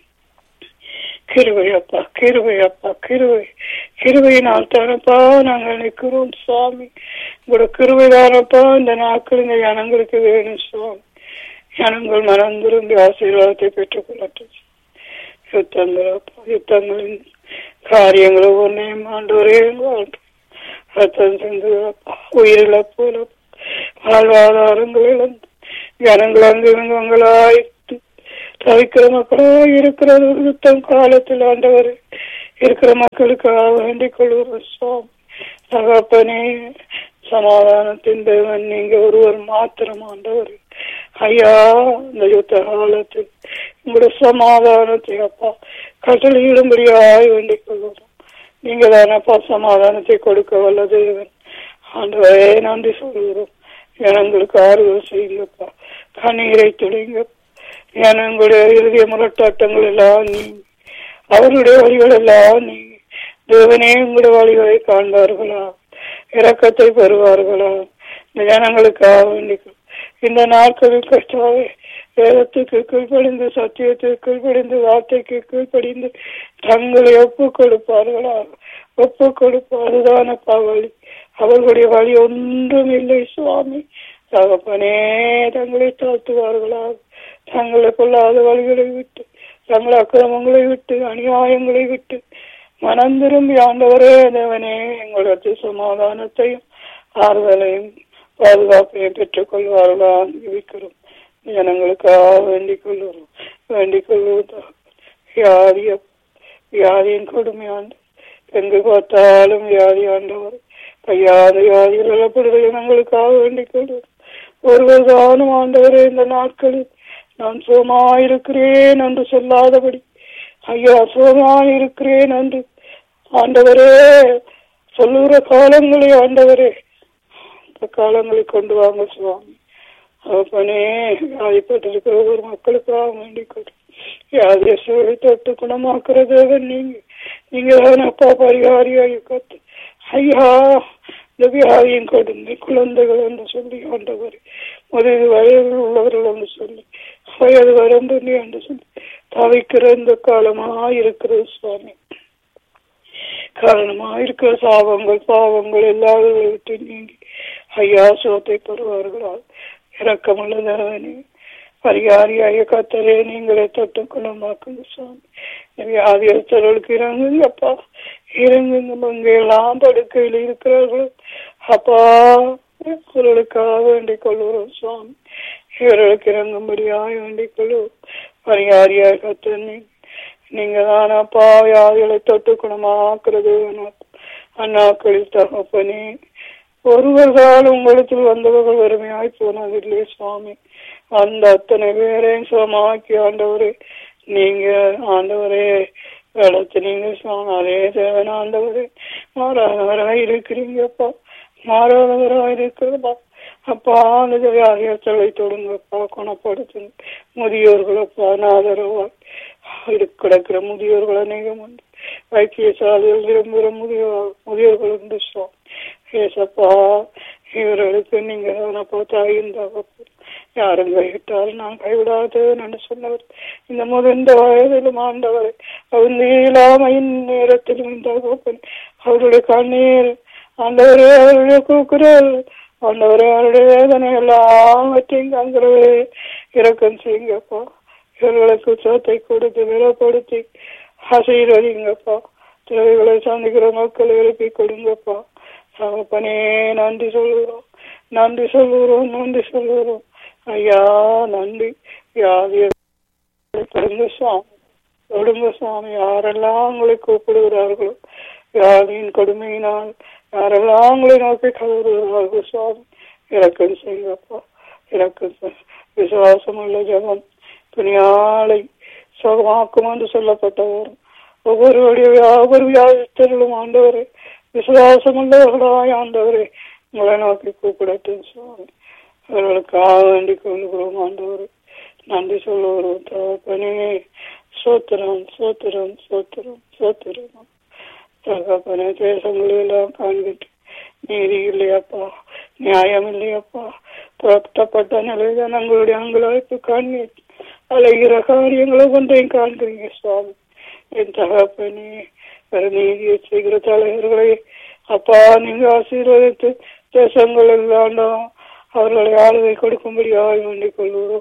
கிருபையப்பா, கிருபையப்பா, கிருபையினால் தானப்பா நாங்கள் நிற்கிறோம் சுவாமி. உங்களோட கிருபை தானப்பா இந்த நாட்கள் இந்த ஜனங்களுக்கு வேணும் சுவாமி. ஜனங்கள் மனம் திரும்பி ஆசீர்வாதத்தை பெற்றுக் கொள்ளட்டும். யுத்தங்களின் காரியங்கள் ஒவ்வொன்றையும் ஆண்டவரே ரத்தம் சென்று உயிரிழப்பு, வாழ்வாதாரங்கள் இழந்து ஜனங்கள் அங்குங்களாய் தவிக்கிற மக்களாய் இருக்கிற யுத்தம் காலத்தில் ஆண்டவர் இருக்கிற மக்களுக்காக வேண்டிக் கொள்வோம் சுவாமி. தகப்பனே, சமாதானத்தின் தேவன் நீங்க ஒருவர் மாத்திரம் ஆண்டவர். ஐயா, இந்த யுத்த காலத்தில் உங்களுடைய சமாதானத்தை அப்பா கட்டளையிடும்படியாய் வேண்டிக் கொள்வோம். நீங்க தானப்பா சமாதானத்தை கொடுக்க வல்ல தேவன். ஆண்டவரே, நன்றி சொல்கிறோம். ஜனங்களுக்கு ஆறுதல் செய்யுங்கப்பா, கண்ணீரை துடைங்க. ஜனங்களுடைய இறுதிய முரட்டாட்டங்கள் எல்லாம் நீங்க, அவருடைய வழிகள் எல்லாம் நீங்க. தேவனே, உங்களுடைய வழிகளை காண்பார்களா, இரக்கத்தை பெறுவார்களா? இந்த ஜனங்களுக்காக வேண்டிக் இந்த நாட்களில் கஷ்டாவே வேதத்துக்கு கீழ்ப்படிந்து, சத்தியத்துக்கு கீழ்ப்படிந்து, வார்த்தைக்கு கீழ்ப்படிந்து தங்களை ஒப்புக் கொடுப்பார்களா? ஒப்புக் கொடுப்பாருதானப்பா வழி. அவர்களுடைய வழி ஒன்றும் இல்லை சுவாமி. தகப்பனே, தங்களை தாழ்த்துவார்களா? தங்களை கொள்ளாத வழிகளை விட்டு, தங்கள் அக்கிரமங்களை விட்டு, அநியாயங்களை விட்டு மனம் திரும்பி ஆண்டவரே தேவனே, எங்களுக்கு சமாதானத்தையும் ஆறுதலையும் பாதுகாப்பையும் பெற்றுக் கொள்வார்களா இருக்கிறோம். ஜனங்களுக்காக வேண்டிக் கொள்வோம், வேண்டிக் கொள்வோம். வியாதியின் கொடுமையாண்டு எங்கு பார்த்தாலும் வியாதி ஆண்டவர், கையாத வியாதிகள் எழப்படுகிற ஜனங்களுக்காக வேண்டிக் கொள்வோம். ஒருவர் தானும் ஆண்டவரே இந்த நாட்களில் நான் சுகமாயிருக்கிறேன் என்று சொல்லாதபடி, ஐயா சுகமாயிருக்கிறேன் என்று ஆண்டவரே சொல்லுகிற காலங்களை ஆண்டவரே இந்த காலங்களை கொண்டு வாங்க சுவாமி. அப்பனே, வியாதிப்பட்டிருக்கிற ஒவ்வொரு மக்களுக்காக வேண்டிக் கொள்ளும். வியாதிய சூழலை தொட்டு குணமாக்குற தேவன் நீங்க அப்பா பரிகாரியாக கத்து. ஐயா, இந்த வியாதியின் கொடுமை குழந்தைகள் என்று சொல்லி ஆண்டவர், முதல் வயதில் உள்ளவர்கள் என்று சொல்லி, வயது வரம்பு என்று சொல்லி தவிக்கிற இந்த காலமாயிருக்கிறது சுவாமி. காரணமாயிருக்கிற சாபங்கள் பாவங்கள் எல்லாரும் விட்டு நீங்கி ஐயா சோத்தை பெறுவார்களால் இரக்கமுள்ள தேவனே, பரிகாரியாக கத்தரே நீங்களே தொட்டு குணமாக்குங்க சுவாமி. வியாதியஸ்தர்களுக்கு இறங்குங்கப்பா, இறங்குங்க. அங்கெல்லாம் படுக்கையில் இருக்கிறார்களும் அப்பா இவர்களுக்காக வேண்டிக் கொள்கிறோம் சுவாமி. இவர்களுக்கு இறங்கும்படியாக வேண்டிக் கொள்வோம். பரிகாரியாக கத்தனே நீங்க தானப்பா வியாதிகளை தொட்டு குணமாக்குறது. அண்ணாக்களில் தகப்பனே, ஒருவர் கால உங்களுக்கு வந்தவர்கள் வறுமையாய் போனதில்லை சுவாமி. அந்த அத்தனை பேரையும் சுகமாக்கி ஆண்டவரே நீங்க ஆண்டவரே இடத்து நீங்க அதே தேவன் ஆண்டவரே மாறாதவராய் இருக்கிறீங்கப்பா, மாறாதவராய் இருக்கிறப்பா. அப்பா அந்த வியாதியத்தை தொடுங்கப்பா, குணப்படுத்துங்க. முதியோர்களப்பா ஆதரவாய் கிடக்கிற முதியோர்கள் அநேகம் உண்டு. வைத்தியசாலையில் விரும்புகிற முதியோர்கள் உண்டு சுவாமி. ஏசப்பா, இவர்களுக்கு நீங்க தாயின் யாரும் கைவிட்டால் நான் கைவிடாதேன் என்று சொன்னவர். இந்த முதிர்ந்த வயதிலும் ஆண்டவரை அவங்க இயலாமையின் நேரத்திலும் இந்த அவருடைய கண்ணீர் ஆண்டவரே, அவருடைய கூக்குரல் ஆண்டவரே, அவருடைய வேதனை எல்லாவற்றையும் காண்கிறவரே இரக்கம் செய்யுங்கப்பா. இவர்களுக்கு சோத்தை கொடுத்து விலப்படுத்தி ஆசீர்வதிங்கப்பா. தேவைகளை சந்திக்கிற மக்களை எழுப்பி கொடுங்கப்பா. தகப்பனே, நன்றி சொல்கிறோம், நன்றி சொல்கிறோம், நன்றி சொல்கிறோம். ஐயா நன்றி. வியாதியை கொடுங்க சுவாமி, கொடுங்க சுவாமி. யாரெல்லாம் உங்களை கூப்பிடுகிறார்களோ, வியாதியின் கொடுமையினால் யாரெல்லாம் உங்களை நோக்கி கதறுகிறார்கள் சுவாமி, இறக்கம் செய்யப்பா, இறக்கம். விசுவாசம் உள்ள ஜபம் துணியாளை சுகமாக்கும் என்று சொல்லப்பட்டவர் ஒவ்வொரு வியாதித்தர்களும் ஆண்டவரே விசுவாசம் உள்ளவர்களாய் ஆண்டவரே உங்களை நோக்கி கூப்பிடட்டும் சுவாமி. அவர்களுக்காக வேண்டிக் கொள்கிறோம் ஆண்டவரே, நன்றி சொல்லுகிறோம். தகப்பனே, சோத்திரம் சோத்திரம் சோத்திரம் சோத்திரம். தகப்பனே, தேசங்களெல்லாம் காண்கிட்டு நீதி இல்லையப்பா, நியாயம் இல்லையப்பா, புறப்பட்ட நிலை ஜனங்களுடைய அங்கலாய்ப்பு காண்கிட்டு அலைகிற காரியங்களை ஒன்றையும் காண்கிறீங்க சுவாமி. என் தகப்பனே, நீதியை செய்கிற தலைவர்களை அப்பா நீங்க ஆசீர்வதித்து தேசங்கள் எல்லாம் அவர்களை ஆளுகை கொடுக்கும்படியாக வேண்டிக் கொள்கிறோம்.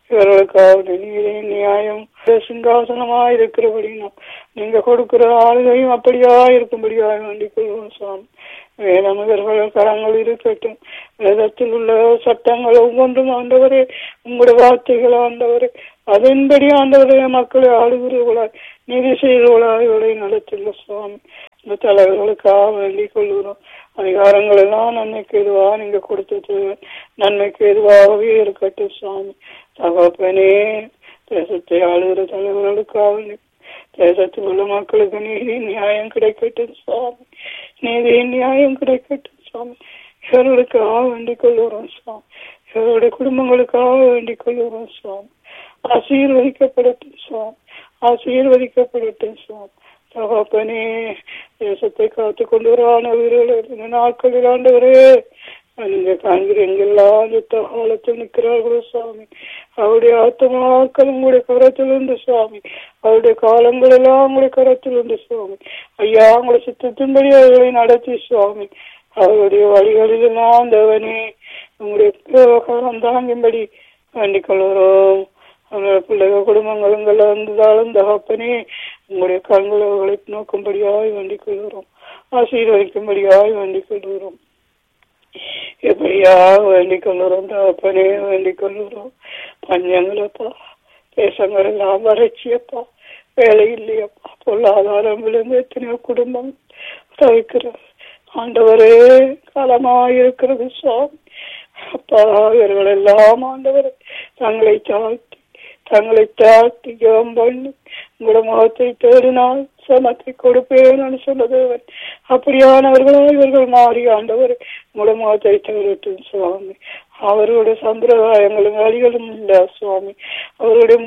இவர்களுக்காக நீரே நியாயம் சிங்காசனமாயிருக்கிறபடினா நீங்க கொடுக்கிற ஆளுகையும் அப்படியா இருக்கும்படியா வேண்டிக் கொள்வோம் சுவாமி. வேதம் இவர்கள் கரங்கள் இருக்கட்டும். வேதத்தில் உள்ள சட்டங்கள் ஒவ்வொன்றும் ஆண்டவரே, உங்களுடைய வார்த்தைகள் ஆண்டவரே, அதன்படி ஆண்டவரே மக்களை ஆளுகிறவர்களாய் நீதி செய்கிறவர்களாய் இவளை நடத்துங்க சுவாமி. இந்த தலைவர்களுக்காக வேண்டிக் கொள்கிறோம். அதிகாரங்கள் எல்லாம் நன்மைக்கு எதுவாக நீங்க கொடுத்தது நன்மைக்கு எதுவாகவே இருக்கட்டும் சுவாமி. தகப்பனே, தேசத்தை ஆளுகிற தலைவர்களுக்காக தேசத்தில் உள்ள மக்களுக்கு நீதி நியாயம் கிடைக்கட்டும் சுவாமி. நீதி நியாயம் கிடைக்கட்டும் சுவாமி. இவர்களுக்காக வேண்டிக் கொள்கிறோம் சுவாமி. இவருடைய குடும்பங்களுக்காக வேண்டிக் கொள்கிறோம் சுவாமி. ஆசீர்வதிக்கப்படட்டும் சுவாமி. ஆசீர்வதிக்கப்படட்டும் சுவாமி. தகப்பனே, தேசத்தை காத்து கொண்டு வரான வீரர்கள் நாட்களில் ஆண்டவரே நீங்க காண்கிற எங்கெல்லாம் யுத்த காலத்தில் நிற்கிறார்களோ சுவாமி, அவருடைய ஆத்மாக்கள் உங்களுடைய கரத்தில் உண்டு சுவாமி. அவருடைய காலங்கள் எல்லாம் உங்களுடைய கரத்தில் உண்டு சுவாமி. ஐயா, உங்களுடைய சித்தத்தின்படி அவர்களை நடத்தி சுவாமி. அவருடைய வழிகளிலெல்லாம் தேவனே உங்களுடைய விவகாரம் தாங்கும்படி வேண்டிக் கொள்கிறோம். அவங்களுடைய பிள்ளைகள் குடும்பங்கள் இருந்தாலும் தகப்பனே உங்களுடைய கண்களை நோக்கும்படியாய் வேண்டிக் கொள்கிறோம். ஆசீர்வதிக்கும்படியாய் வேண்டிக் கொள்கிறோம். எப்படியா வேண்டிக் கொள்கிறோம் தகப்பனே, வேண்டிக் கொள்கிறோம். பஞ்சங்களப்பா, தேசங்கள் எல்லாம் வறட்சியப்பா, வேலை இல்லையப்பா, பொருளாதாரம் விழுந்து எத்தனையோ குடும்பம் தவிக்கிறது ஆண்டவரே, காலமாயிருக்கிறது சுவாமி. அப்பா, இவர்கள் எல்லாம் ஆண்டவரே தங்களை தாழ்த்தி ஜெபம் பண்ணி உங்களோட முகத்தை தேடினால் சமத்தை கொடுப்பேன்னு சொன்னதேவன். அப்படியானவர்களாக இவர்கள் மாறி ஆண்டவர் உங்களோட முகத்தை தேடட்டும் சுவாமி. அவருடைய சம்பிரதாயங்களும் வழிகளும் இல்ல சுவாமி. அவருடைய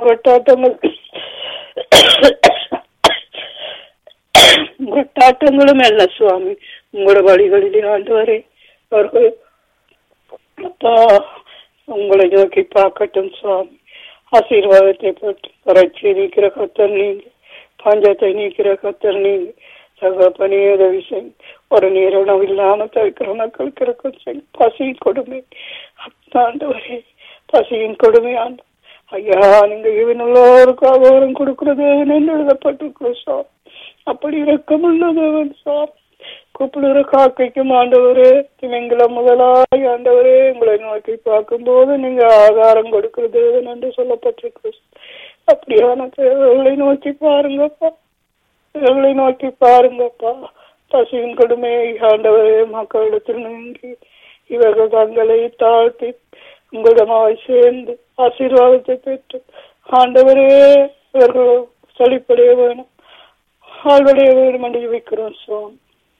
முரட்டாட்டங்களும் அல்ல சுவாமி. உங்களோட வழிகளிலே ஆண்டவரே அவர்கள் அப்பா உங்களை நோக்கி பார்க்கட்டும் சுவாமி. ஆசீர்வாதத்தை போட்டு வறட்சியை நீக்கிற கத்தர் நீங்க, பஞ்சத்தை நீக்கிற கத்தர் நீங்க. தகப்பனே, உதவி செய்யும். ஒரு நீரணம் இல்லாம தவிக்கிற மக்களுக்கு இருக்கும் பசியின் கொடுமை ஆண்டவரே, பசியின் கொடுமை ஆண்டு ஐயா, நீங்க இவனுள்ளோருக்கு அகோரம் கொடுக்கிறது எழுதப்பட்டிருக்கிறோம் சார். அப்படி இரக்கமுள்ளதவன் சார். கூப்பிடுற காக்கைக்கும் ஆண்டவரே, திமிங்கல முதலாய் ஆண்டவரே உங்களை நோக்கி பார்க்கும் போது நீங்க ஆகாரம் கொடுக்கிறது என்று சொல்லப்பட்டிருக்கு. அப்படியான தேவைகளை நோக்கி பாருங்கப்பா, தேவைகளை நோக்கி பாருங்கப்பா. பசியின் கொடுமை ஆண்டவரே மக்களிடத்தில் நீங்கி இவர்கள் தங்களை தாழ்த்தி உங்களிடமாய் சேர்ந்து ஆசீர்வாதத்தை பெற்று ஆண்டவரே இவர்கள் செழிப்படைய வேணும், ஆழ்வடைய வேணும் என்று வைக்கிறோம் சுவாமி.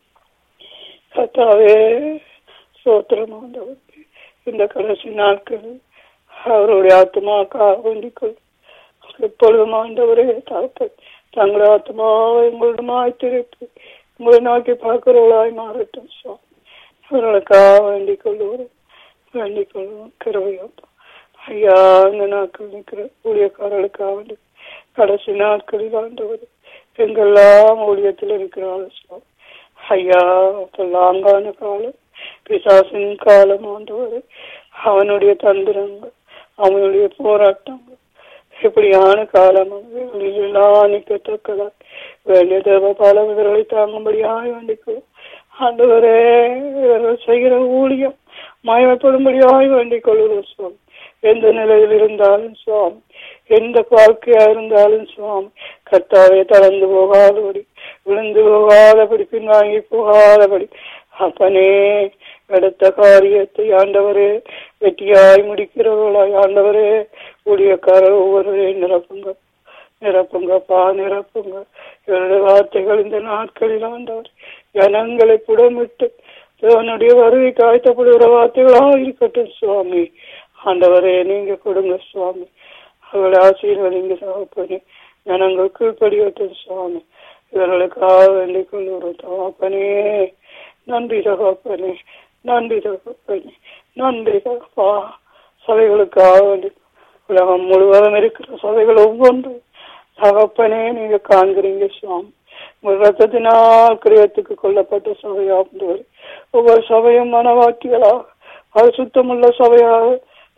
கர்த்தாவே, சோத்திரம் ஆண்டவர். இந்த கடைசி நாட்கள் அவருடைய ஆத்மாக்காக வேண்டிக்கொள். எப்பொழுதும் ஆண்டவரே தங்களுடைய ஆத்மாவை உங்களிடமாய் திருப்பி உங்களை நோக்கி பார்க்கிறவர்களாய் மாறட்டும் சுவாமி. இவர்களுக்காக வேண்டிக் கொள்வோம், வேண்டிக் கொள்வோம். கிருபையப்பா ஐயா, இந்த நாட்கள் நிற்கிற ஊழியக்காரர்களுக்காக வேண்டி கடைசி நாட்களில் ஆண்டவர் எங்கெல்லாம் ஊழியத்தில் இருக்கிறார்கள் சுவாமி. ஐயா, லாங்கான காலம், பிசாசின் காலம் ஆண்டவர். அவனுடைய தந்திரங்கள், அவனுடைய போராட்டங்கள், இப்படியான காலம் எல்லாம் நிற்கத்தக்கதா வேண்டிய தேவ பாலம் இவர்களை தாங்கும்படியாக வேண்டிக்கிறோம் ஆண்டவரே. இவர்கள் செய்கிற ஊழியம் மயமப்படும்படியாக வேண்டிக் கொள்கிறோம் சுவாமி. எந்த நிலையில் இருந்தாலும் சுவாமி, எந்த வாழ்க்கையா இருந்தாலும் சுவாமி, கர்த்தாவே தளர்ந்து போகாதபடி, விழுந்து போகாதபடி, பின்வாங்கி போகாதபடி அப்பனே எடுத்த காரியத்தை ஆண்டவரே வெற்றியாய் முடிக்கிறவர்களாய் ஆண்டவரே ஊழியக்காரர் ஒவ்வொருவரையும் நிரப்புங்கப்பா, நிரப்புங்க. இவருடைய வார்த்தைகள் இந்த நாட்களில் ஆண்டவர் ஜனங்களை புடமிட்டு தேவனுடைய வருகை காய்த்தப்படுகிற வார்த்தைகளாக இருக்கட்டும் சுவாமி. ஆண்டவரே நீங்க கொடுங்க சுவாமி. அவர்களை ஆசீர்வதிங்க தகப்பனே. ஜனங்கள் கீழ்ப்படியட்டும் சுவாமி. இவர்களுக்காக வேண்டிக் கொள்கிறோம் தகப்பனே. நன்றி தகப்பனே, நன்றி தகப்பனே, நன்றி தகப்பா. சபைகளுக்காக வேண்டி உலகம் முழுவதும் இருக்கிற சபைகள் ஒவ்வொன்றும் தகப்பனே நீங்க காண்கிறீங்க சுவாமி. உங்கள் ரத்தத்தினால் கிரியத்துக்கு கொல்லப்பட்ட சபையாக ஒவ்வொரு சபையும் மனவாட்டிகளாக பரிசுத்தமுள்ள சபையாக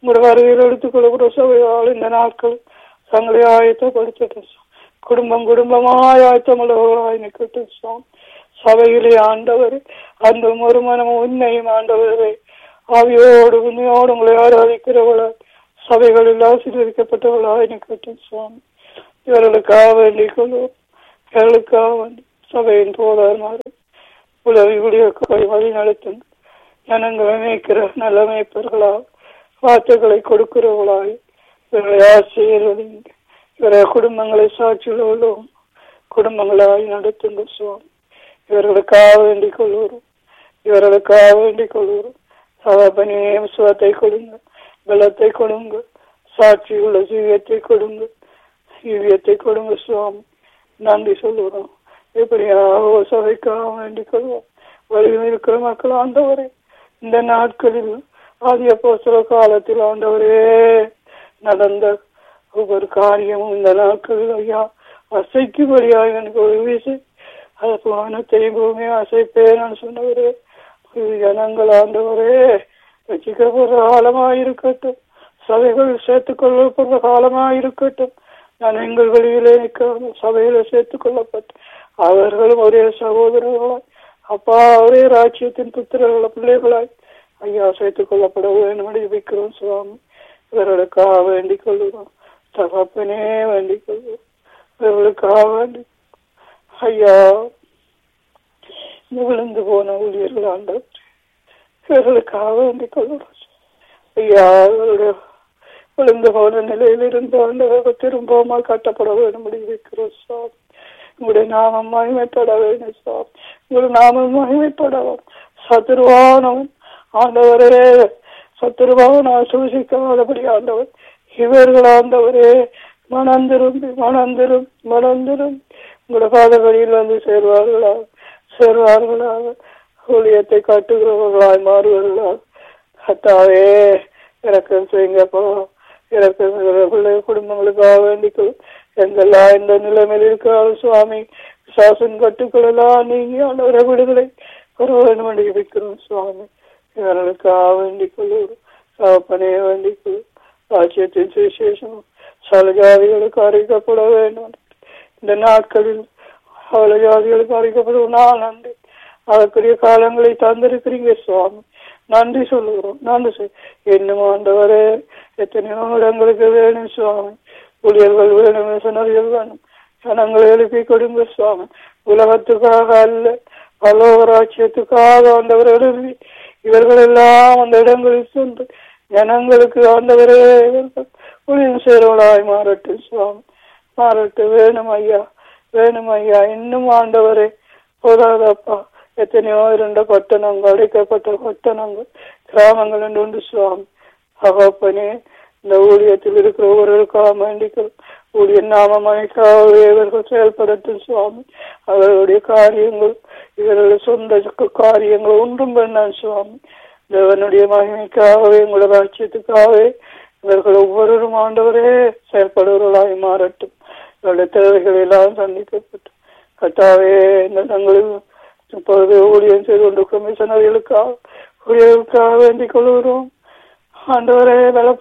உங்களோட வருகையில் எடுத்துக்கொள்ளக்கூடிய சபையால் இந்த நாட்கள் தங்களை ஆயத்தப்படுத்தட்டும். குடும்பம் குடும்பமாய் ஆயத்தமுள்ளவர்களாய் நிற்கட்டும் சுவாமி. சபையிலே ஆண்டவர் அந்த ஒரு மனமும் உண்மையும் ஆண்டவரை ஆவியோடு உண்மையோடு உங்களை ஆராதிக்கிறவர்களாய் சபைகளில் ஆசீர்வதிக்கப்பட்டவர்களாய் நிற்கட்டும் சுவாமி. இவர்களுக்காக வேண்டிக் கொள்வோம். இவர்களுக்காக வேண்டி சபையின் போதார் உலகி வழி நடத்துங்க. ஜனங்களை மேய்க்கிற நல்ல மேய்ப்பர்களாக வார்த்தைகளை கொடுக்கிறவர்களாய் இவர்களை ஆசீர்வதிங்க. இவருடைய குடும்பங்களை சாட்சியுள்ளவர்களும் குடும்பங்களாய் நடத்துங்க சுவாமி. இவர்களுக்காக வேண்டிக் கொள்வோரும். இவர்களுக்காக வேண்டிக் கொள்வோரும். சகப்பனே சுகத்தை கொடுங்க, பலத்தை கொடுங்க, சாட்சியுள்ள ஜீவியத்தை கொடுங்க சுவாமி. நன்றி சொல்லுறோம். எப்படியாக சபைக்காக வேண்டிக் கொள்வோம். வழியில் இருக்கிற மக்கள் ஆண்டவரே, இந்த நாட்களில் ஆதி அப்போஸ்தல காலத்தில் ஆண்டவரே நடந்த ஒவ்வொரு காரியமும் இந்த நாட்களில் ஐயா அசைக்கும்படியாக எனக்கு ஒரு வீசை அது வானத்தை பூமியை அசைப்பேன் சொன்னவரே, ஜனங்கள் ஆண்டவரே ரசிக்கப்படுற காலமாயிருக்கட்டும், சபைகள் சேர்த்துக் கொள்ளப்படுற காலமாயிருக்கட்டும். நான் எங்கள் வழியிலே நிற்காமல் சபையில சேர்த்துக் கொள்ளப்பட்டு அவர்களும் ஒரே சகோதரர்களாய் அப்பா ஒரே ராஜ்யத்தின் புத்திரர்கள பிள்ளைகளாய் ஐயா சேர்த்துக் கொள்ளப்பட வேண்டும் வைக்கிறோம் சுவாமி. இவர்களுக்காக வேண்டிக் கொள்கிறோம். தகப்பனே வேண்டிக் கொள்கிறோம். இவர்களுக்காக வேண்டி ஐயா விழுந்து போன ஊழியர்கள் ஆண்டவர் இவர்களுக்காக வேண்டிக் கொள்கிறோம் ஐயா. இவருடைய விழுந்து போன நிலையில் இருந்து ஆண்டவர்கள் திரும்பமாக கட்டப்பட வேண்டும் வைக்கிறோம் சுவாமி. உங்களுடைய நாமம் மகிமைப்பட வேண்டும் சுவாமி. உங்களுடைய நாமம் மகிமைப்படவும் சத்துருவானவன் ஆண்டவரே சத்துருவான சூசிக்காதபடி ஆண்டவர் இவர்கள் ஆண்டவரே மனந்திரும்பி உங்களோட பாதபடியில் வந்து சேர்வார்களாக ஊழியத்தை காட்டுகிறவர்களாய் மாறுவர்களாக கத்தாவே இறக்கம் செய்யுங்கப்பா. இறக்கம் பிள்ளை குடும்பங்களுக்காக வேண்டிக்கும் எங்கெல்லாம் இந்த நிலைமையில் இருக்கிறார்கள் சுவாமி. சாசன் கட்டுக்களெல்லாம் நீங்கி ஆண்டவரை விடுதலை ஒரு வேண்டும் வைக்கிறோம் சுவாமி. இவர்களுக்காக வேண்டிக் கொள்ளும் சாப்பனே வேண்டிக் கொள்ளும். ராஜ்யத்தின் சுவிசேஷம் சல ஜாதிகளுக்கு அறிவிக்கப்பட வேண்டும். இந்த நாட்களில் அவள ஜாதிகளுக்கு அறிவிக்கப்படும் நான் நன்றி. அதற்குரிய காலங்களை தந்திருக்கிறீங்க சுவாமி. நன்றி சொல்லுகிறோம். நன்றி இன்னும் ஆண்டவரே எத்தனையோ இடங்களுக்கு வேணும் சுவாமி. ஊழியர்கள் வேணும், மிஷனரிகள் வேணும். ஜனங்களை எழுப்பி கொடுங்க சுவாமி. உலகத்துக்காக அல்ல பலோகராட்சியத்துக்காக ஆண்டவர் எழுப்பி இவர்கள் எல்லாம் அந்த இடங்களில் சென்று ஜனங்களுக்கு ஆண்டவரே ஊழியம் சேருவளாய் மாறட்டும் சுவாமி. மாறட்டு வேணும் ஐயா. இன்னும் ஆண்டவரே போதாதப்பா. எத்தனையோ இருந்த பட்டணங்கள் அடைக்கப்பட்ட பட்டணங்கள் கிராமங்கள் என்று உண்டு சுவாமி. அகப்பனே இந்த ஊழியத்தில் இருக்கிற ஒவ்வொருவருக்காக வேண்டிகள் ஊழிய நாமமனைக்காக இவர்கள் செயல்படட்டும் சுவாமி. அவர்களுடைய காரியங்கள் இவர்களுடைய சொந்த காரியங்கள் ஒன்றும் வேண்டாம் சுவாமி. தேவனுடைய மகிமைக்காகவே உங்களோட ராஜ்யத்துக்காகவே இவர்கள் ஒவ்வொருவரும் ஆண்டவரே செயல்படுவர்களாய் மாறட்டும். இவருடைய தேவைகள் எல்லாம் சந்திக்கப்பட்டு கட்டாவே இந்த தங்களில் இப்பொழுது ஊழியம் செய்து கொண்டிருக்கும் மிஷனரிகளுக்காக வேண்டிக் கொள்கிறோம். ஆண்டவரே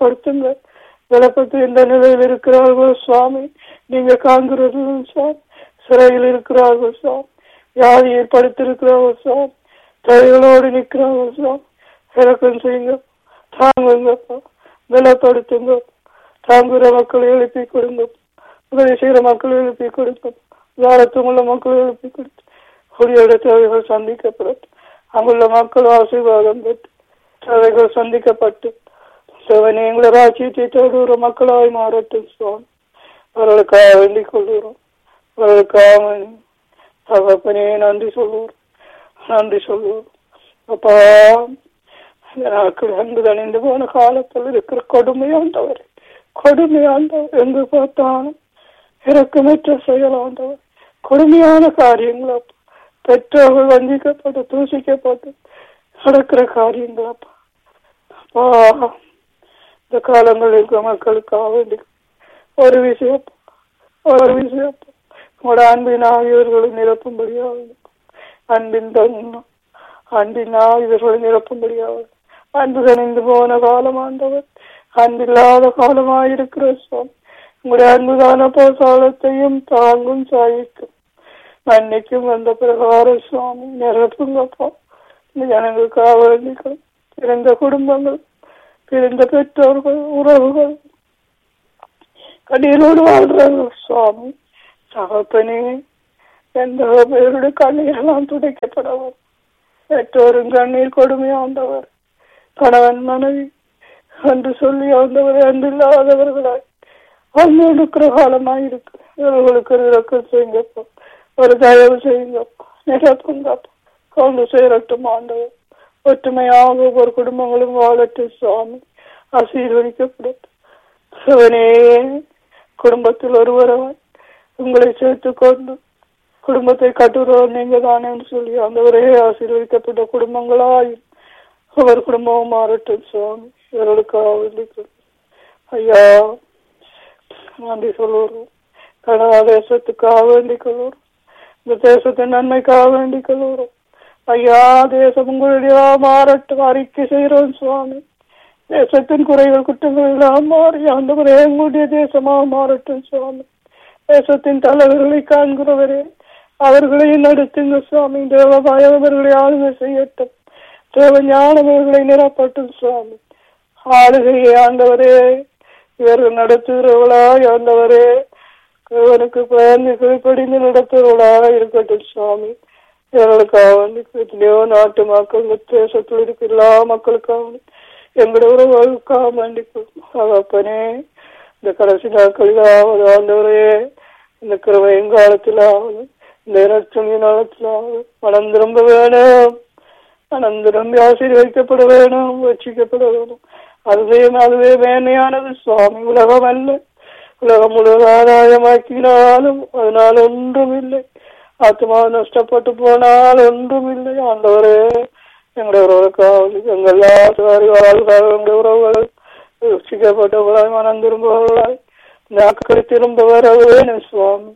பலப்படுத்தி இந்த நிலையில் இருக்கிறார்கள் சுவாமி. நீங்க காண்கிறீர்கள் சுவாமி. சிறையில் இருக்கிறார்கள் சுவாமி. வியாதியை படுத்திருக்கிறார்கள் சுவாமி. தலைகளோடு நிற்கிறார்கள் சுவாமி. இறக்கம் செய்யுங்க, தாங்குங்கப்பா, பலப்படுத்துங்க. தாங்குகிற மக்களை எழுப்பி கொடுங்க. உதவி செய்கிற மக்களை எழுப்பி கொடுங்க. உள்ள மக்களை எழுப்பி கொடுத்து ஒளியோட தேவைகள் சந்திக்கப்பட்டு அங்குள்ள மக்கள் ஆசீர்வாதம் பெற்று தேவைகள் சந்திக்கப்பட்டு தேவனே எங்களை ராஜ்யத்தை தேடுகிற மக்களாய் மாறட்டும் சுவாமி. அவர்களுக்காக வேண்டிக் கொள்கிறோம். அவர்களுக்காக தகப்பனே நன்றி சொல்லுவோம். அப்பா நாட்கள் அங்கு தணிந்து போன காலத்தில் இருக்கிற கொடுமையாண்டவர் எங்கு பார்த்தாலும் இறக்கமற்ற செயலாண்டவர் கொடுமையான காரியங்களா பெற்றோர்கள் வஞ்சிக்கப்பட்டு தூசிக்கப்பட்டு நடக்கிற காரியங்களப்பா. அப்பா இந்த காலங்களில் இருக்கிற மக்களுக்காக வேண்டி ஒரு விஷயம் உங்களோட அன்பின் ஆகியவர்களை நிரப்பும்படியாக அன்பின் ஆகியவர்களை நிரப்பும்படியாக அன்பு தணிந்து போன காலம் ஆண்டவர் அன்பில்லாத காலமாயிருக்கிற சுவாமி, உங்களுடைய அன்புதான போசாலத்தையும் தாங்கும் சாயிக்கும் மன்னிக்கும் வந்த பிரகார சுவாமி நிரப்புங்கப்பா. இந்த ஜனங்களுக்காக வேண்டிக்கும் பிறந்த குடும்பங்கள், பிறந்த பெற்றோர்கள், உறவுகள், கண்ணீரோடு வாழ்றார்கள் சுவாமி. தகப்பனே, எந்த பேருடைய கண்ணீரெல்லாம் துடைக்கப்படவும், பெற்றோரும் கண்ணீர் கொடுமையாண்டவர், கணவன் மனைவி என்று சொல்லி ஆண்டவரை அன்றில்லாதவர்களாய் அன்றுக்கிற காலமாயிருக்கு. இவர்களுக்கு இறக்கம் செய்யுங்கப்பா, ஒரு தயவு செய்யுங்கப்பா, நிரப்புங்கப்பா, கொண்டு சேரட்டும் ஆண்டவர். ஒற்றுமையாக ஒவ்வொரு குடும்பங்களும் வாழட்டும் சுவாமி, ஆசீர்வதிக்கப்படும். சிவனே, குடும்பத்தில் ஒருவராய் உங்களை சேர்த்துக் கொண்டு குடும்பத்தை கட்டுறோம் நீங்க தானே சொல்லி அந்த ஒரே ஆசீர்வதிக்கப்பட்ட குடும்பங்களாய் ஒவ்வொரு குடும்பமும் மாறட்டும் சுவாமி. இவர்களுக்காக ஐயா நன்றி சொல்லுறோம். கனடா தேசத்துக்காக வேண்டிக் கொள்ளுறோம். இந்த தேசத்தின் நன்மைக்காக வேண்டிக் கொள்ளுறோம். ஐயா, தேசம் உங்களுடைய மாறட்டும் அறிக்கை செய்கிறோம் சுவாமி. தேசத்தின் குறைகள் குற்றங்கள் எல்லாம் மாறி அந்த ஒரே எங்களுடைய தேசமாக மாறட்டும் சுவாமி. தேசத்தின் தலைவர்களை காண்கிறவரே, அவர்களையும் நடத்துங்க சுவாமி. தேவபாயம் அவர்களை ஆளுகை செய்யட்டும். தேவ ஞானவர்களை நிரப்பட்டும் சுவாமி. ஆளுகையை ஆண்டவரே இவர்கள் நடத்துகிறவர்களாய் ஆண்டவரே இவனுக்கு பயந்து கீழ்ப்படிந்து நடத்துகிறவர்களாக இருக்கட்டும் சுவாமி. இவர்களுக்காக நாட்டு மக்கள், தேசத்தில் இருக்கிற எல்லா மக்களுக்காக, எங்களுடைய உறவுகளுக்காக வேண்டிக்கும். அப்பனே, இந்த கடைசி நாட்களிலாவது ஆண்டவரே இந்த கிருபை எங்காலத்திலாவது இந்த இரட்சணி நாளத்திலாவது மனம் திரும்ப வேணும், மனம் திரும்பி ஆசீர்வதிக்கப்பட வேணும், ரட்சிக்கப்பட வேணும். அதுவே மேன்மையானது சுவாமி. உலகம் அல்ல, உலகம் முழுவதும் ஆதாயமாக்கினாலும் அதனால் ஒன்றும் இல்லை. ஆத்மா நஷ்டப்பட்டு போனால் ஒன்றும் இல்லை. ஆண்டவரே, எங்களுடைய உறவுக்காக எங்கள் எங்களுடைய உறவுகள் ரட்சிக்கப்பட்டவர்களாய் மனம் திரும்பவர்களாய் நாட்களை திரும்ப வர வேணும் சுவாமி.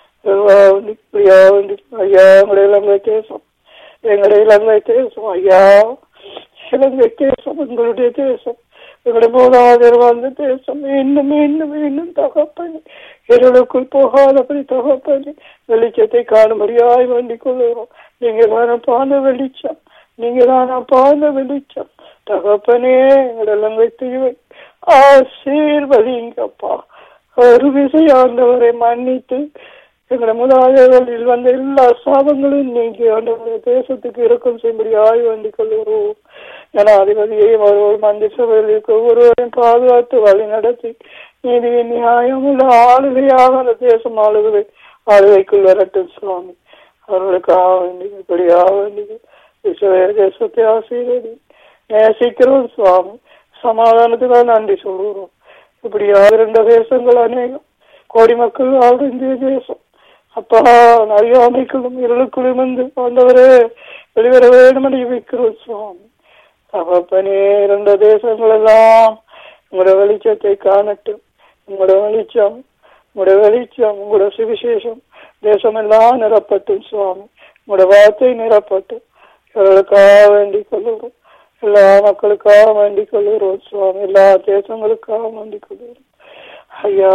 ஐயா, எங்களுடைய இலங்கை தேசம், எங்களுடைய இலங்கை தேசம் ஐயா, இலங்கை தேசம் எங்களுடைய தேசம், எங்களுடைய மூணாவது வாழ்ந்த தேசம். இன்னும் இன்னும் இன்னும் தகப்பனி இருளுக்குள் போகாதபடி தகப்பனி வெளிச்சத்தை காணும்படியாய் வேண்டிக் கொள்ளுகிறோம். நீங்க தான பாந்த வெளிச்சம், நீங்க தான பாந்த வெளிச்சம் தகப்பனே. எங்களுடைய இலங்கை தீவை ஆசீர்வதிங்கப்பா. ஒரு விசை ஆண்டவரை மன்னித்து எங்களை முதலாளிகளில் வந்த எல்லா சாபங்களும் நீங்கி ஆண்டவருடைய தேசத்துக்கு இறக்கம் செய்யும்படியாய் வேண்டிக் கொள்கிறோம். ஜனாதிபதியையும் அவர்கள் மந்திர சபையில் இருக்க ஒருவரையும் பாதுகாத்து வழி நடத்தி நீதியின் நியாயமுள்ள ஆளுகையாக அந்த தேசம் ஆளுகைக்குள் வரட்டும் சுவாமி. அவர்களுக்காக வேண்டி இப்படியாக வேண்டி தேசத்தை ஆசீர்வதி நேசிக்கிறோம் சுவாமி. சமாதானத்துக்காக நன்றி சொல்கிறோம். இப்படியாக 2 தேசங்கள் அநேகம் கோடி மக்கள் வாழ்ற இந்திய தேசம் அப்பா அறியாமைக்குள்ளும் இருளுக்குள்ளும் வந்து ஆண்டவரே வெளிவர வேண்டும் என்று வைக்கிறோம் சுவாமி. தகப்பனே, 2 தேசங்கள் எல்லாம் உங்களோட வெளிச்சத்தை காணட்டும். உங்களோட வெளிச்சம், உங்களோட வெளிச்சம், உங்களோட சுவிசேஷம் தேசம் எல்லாம் நிரப்பட்டும் சுவாமி. உங்களோட வார்த்தை நிரப்பட்டும். இவர்களுக்காக வேண்டிக் கொள்ளுகிறோம். எல்லா மக்களுக்காக வேண்டிக் கொள்ளுகிறோம் சுவாமி. எல்லா தேசங்களுக்காக வேண்டிக் கொள்ளுகிறோம் ஐயா.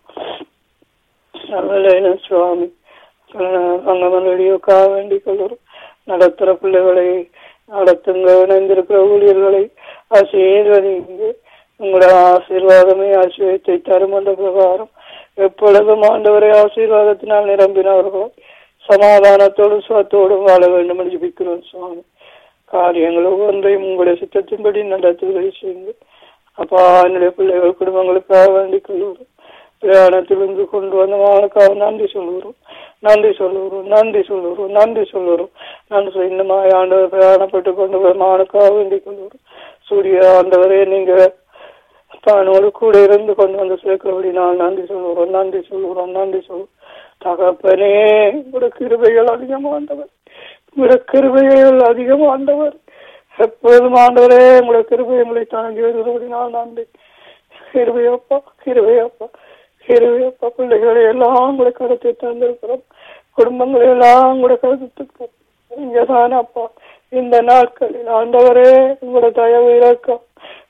சுவாமி அங்கமனுக்காக வேண்டிக் கொள்ளுகிறோம். நடத்துற பிள்ளைகளை நடத்துங்க, இணைந்திருக்கிற ஊழியர்களை ஆசீர்வதிங்க. உங்களோட ஆசீர்வாதமே ஆசீர்வாதத்தை தரும். அந்த பிரகாரம் எப்பொழுதும் ஆண்டவரை ஆசீர்வாதத்தினால் நிரம்பினவர்கள் சமாதானத்தோடும் சுவத்தோடும் வாழ வேண்டும் என்று ஜெபிக்கிறோம் சுவாமி. காரியங்கள் ஒவ்வொன்றையும் உங்களுடைய சித்தத்தின்படி நடத்துவதை செய்யுங்க அப்பா. என்னுடைய பிள்ளைகள் குடும்பங்களுக்காக வேண்டிக் கொள்கிறோம். பிரயாணத்திலிருந்து கொண்டு வந்த மானுக்காக நன்றி சொல்லுகிறோம், நன்றி சொல்லுகிறோம், நன்றி சொல்லுகிறோம், நன்றி சொல்லுகிறோம். நன்றி இன்னும் ஆண்டவர் பிரயாணப்பட்டு கொண்டு வர மானுக்காக வேண்டிக் கொள்கிறோம். சூரிய ஆண்டவரே, நீங்க தானோடு கூட இருந்து கொண்டு வந்து சேர்க்கிறபடி நான் நன்றி சொல்லுகிறோம், நன்றி சொல்லுகிறோம், நன்றி சொல்லுவோம். தகப்பனே, உங்களுடைய கிருபைகள் அதிகமாண்டவர், உங்களுடைய கிருபைகள் அதிகமாண்டவர். எப்போதும் ஆண்டவரே உங்களுடைய கிருபை எங்களை தாங்கி வருகிறபடி நான் நன்றி. கிருபையப்பா, கிருபையப்பா, கிருபையப்பா. பிள்ளைகளை எல்லாம் உங்களை கருத்தை தந்திருக்கிறோம். குடும்பங்களை எல்லாம் கூட கருத்துக்கு இங்கதான் அப்பா. இந்த நாட்களில் ஆண்டவரே உங்களோட தயவு இறக்கம்,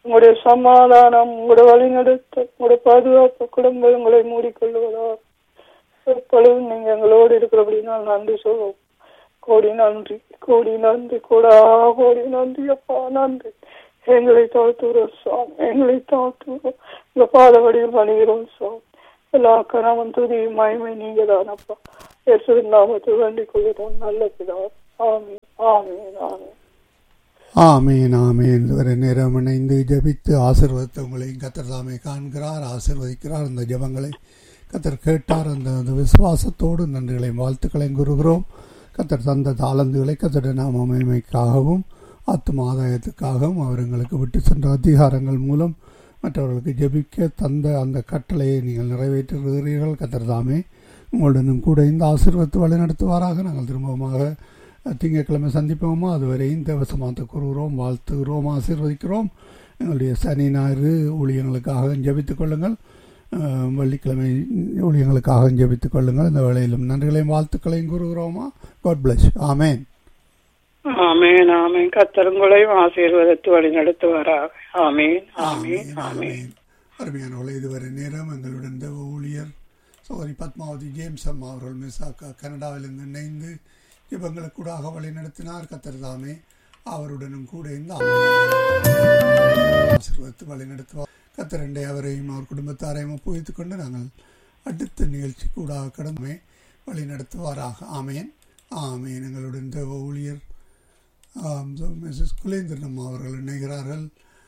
உங்களுடைய சமாதானம், உங்களுடைய வழிநடத்த, உங்களுடைய பாதுகாப்பு குடும்பங்களை மூடிக்கொள்வதா. எப்பொழுதும் நீங்க எங்களோடு இருக்கிறபடினா நன்றி சொல்லுவோம். கோடி நன்றி, கோடி நன்றி, கோடி நன்றி அப்பா, நன்றி. எங்களை தாழ்த்துகிறோம் சுவாமி, எங்களை தாழ்த்துகிறோம். இந்த பாதவடியில் பணிகிறோம் சுவாமி. எல்லா கணவன் துதி மகிமை நீங்க தான் அப்பா. இயேசுவின் நாமத்தில் வேண்டிக் கொள்கிறோம் நல்ல பிதாவே. ஆமென், ஆமென், ஆமென். ஆமீன் ஆமீன். இதுவரை நேரம் இணைந்து ஜெபித்து ஆசீர்வதித்து உங்களையும் கர்த்தர் தாமே காண்கிறார், ஆசீர்வதிக்கிறார். இந்த ஜெபங்களை கர்த்தர் கேட்டார். அந்த விசுவாசத்தோடு நன்றிகளையும் வாழ்த்துக்களையும் கூறுகிறோம். கர்த்தர் தந்த தாளந்துகளை கர்த்தருடைய நாம மகிமைக்காகவும் ஆத்தும ஆதாயத்துக்காகவும் அவர் எங்களுக்கு விட்டு சென்ற அதிகாரங்கள் மூலம் மற்றவர்களுக்கு ஜெபிக்க தந்த அந்த கட்டளையை நீங்கள் நிறைவேற்றுகிறீர்கள். கர்த்தர் தாமே உங்களுடனும் கூட இந்த ஆசீர்வதித்து வழிநடத்துவாராக. நாங்கள் திரும்பமாக திங்கட்கிழமை சந்திப்போமா? அதுவரையும் தேவசமாத்த கூறுகிறோம், வாழ்த்துகிறோம், ஆசீர்வதிக்கிறோம். எங்களுடைய சனி ஞாயிறு ஊழியங்களுக்காக ஜெபித்துக் கொள்ளுங்கள். வெள்ளிக்கிழமை ஊழியங்களுக்காக ஜெபித்துக் கொள்ளுங்கள். இந்த வேளையிலும் நன்றிகளையும் வாழ்த்துக்களையும் கூறுகிறோமா? God plus. ஆமேன், ஆமென், ஆமென். கர்த்தர் உங்களையும் ஆசீர்வதித்து வழி நடத்துவாராக. ஆமென், ஆமென், ஆமென். அருமையானவர்களே, இதுவரை நேரம் எங்களுடன் தேவ ஊழியர் சகோதரி பத்மாவதி ஜேம்ஸ் அம்மா அவர்கள் மிஸ்ஸாக்கா கனடாவிலிருந்து இணைந்து இவங்களுக்கூடாக வழி நடத்தினார். கர்த்தர் தாமே அவருடனும் கூட இந்த ஆசீர்வதித்து வழி நடத்துவார். கர்த்தரண்டை அவரையும் அவர் குடும்பத்தாரையும் ஒப்புவித்துக் கொண்டு நாங்கள் அடுத்த நிகழ்ச்சி கூட கடமை வழி நடத்துவாராக. ஆமேன், ஆமேன். எங்களுடன் தேவ ஊழியர் மிஸ்ஸஸ் குலேந்திரன் அம்மா அவர்கள் இணைகிறார்கள்.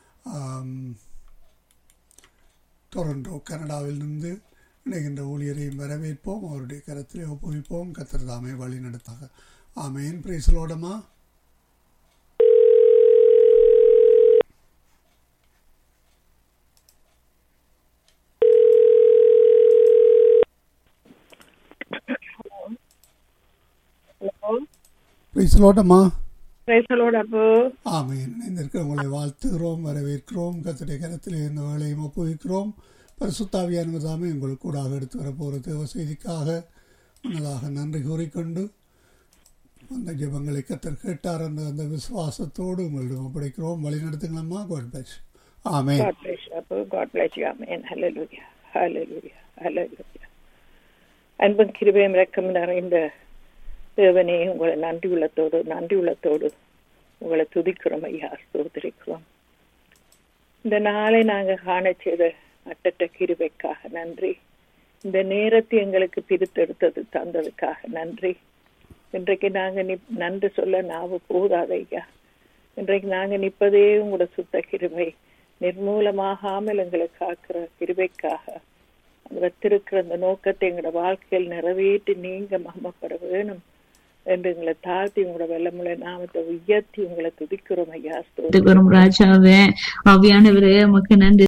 டொரண்டோ கனடாவிலிருந்து இணைகின்ற ஊழியரையும் வரவேற்போம், அவருடைய கரத்திலே ஒப்புவிப்போம். கர்த்தர் தாமே வழி நடத்தாக. ஆமேன். பிரைஸ் தி லார்ட் அம்மா. பிரைஸ் தி லார்ட் அம்மா. பிரைஸ் தி லார்ட் அப்போ. ஆமேன். இணைந்திருக்க உங்களை வாழ்த்துகிறோம், வரவேற்கிறோம். கர்த்தருடைய கரத்திலே இந்த வேளையும் ஒப்புவிக்கிறோம். பரிசுத்தாவியானவர் தாமே உங்களுக்கு கூட எடுத்து வரப்போகிற தேவ செய்திக்காக முன்னதாக நன்றி கூறிக்கொண்டு அந்த ஜெபங்களை கர்த்தர் கேட்டார் என்ற அந்த விசுவாசத்தோடு உங்களிடம் ஒப்படைக்கிறோம். வழி நடத்துங்களம்மா. God plus. Amen. God bless you, Abu. God bless you. Amen. Hallelujah. Hallelujah. Hallelujah. அன்பும் கிருபையும் இரக்கம் நிறைந்த தேவனே, உங்களை நன்றி உள்ளத்தோடு உங்களை துதிக்கிறோம் ஐயா, ஸ்தோத்திரிக்கிறோம். இந்த நாளை நாங்கள் காண செய்த அட்டட்ட கிருபைக்காக நன்றி. இந்த நேரத்தை எங்களுக்கு பிரித்தெடுத்தது தந்ததுக்காக நன்றி. இன்றைக்கு நாங்கள் நன்றி சொல்ல நாவு போதாது ஐயா. இன்றைக்கு நாங்கள் நிற்பதே உங்களோட சுத்த கிருபை, நிர்மூலமாகாமல் எங்களை காக்கிற கிருபைக்காக வைத்திருக்கிற அந்த நோக்கத்தை எங்களோட வாழ்க்கையில் நிறைவேற்றி நீங்க மகிமைப்பட வேணும் என்று எங்களை தாழ்த்தி உங்களோட வெள்ளமுள்ள நாமத்தை உயர்த்தி உங்களை துதிக்கிறோம் ஐயா. ஸ்தோத்திரிக்கிறோம் ராஜாவே, ஆவியானவரே உமக்கு நன்றி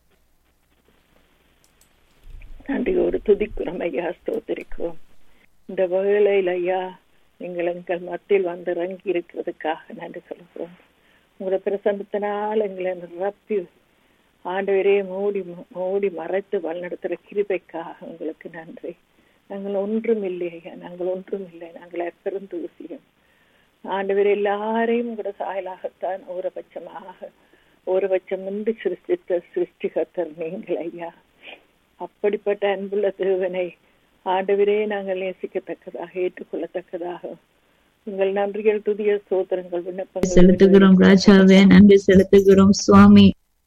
நன்றியோடு துதிக்கிறோம் ஐயா, ஸ்தோத்திரிக்கிறோம். இந்த வேளையில் ஐயா நீங்கள் எங்கள் மத்தியில் வந்து இறங்கி இருக்கிறதுக்காக நன்றி சொல்கிறோம். உங்களோட பிரசன்னத்தினால் எங்களை நிரப்பி ஆண்டவரே மூடி மறைத்து வழிநடத்துகிற கிருபைக்காக உங்களுக்கு நன்றி. நாங்கள் ஒன்றும் இல்லை ஐயா, நாங்கள் ஒன்றும் இல்லை, நாங்கள் எப்பெரும் தூசியும். ஆண்டவர் எல்லாரையும் கூட சாயலாகத்தான் ஒரு பட்சம் நின்று சிருஷ்டித்த சிருஷ்டிகர்த்தர் நீங்கள் ஐயா. அப்படிப்பட்ட அன்புள்ள தேவனை ஆண்டவரே நாங்கள் நேசிக்கத்தக்கதாக ஏற்றுக்கொள்ளத்தக்கதாக உங்கள் நன்றிகள் துதிய ஸ்தோத்திரங்கள் விண்ணப்பங்கள் செலுத்துகிறோம் ராஜாவே, நன்றி செலுத்துகிறோம் சுவாமி.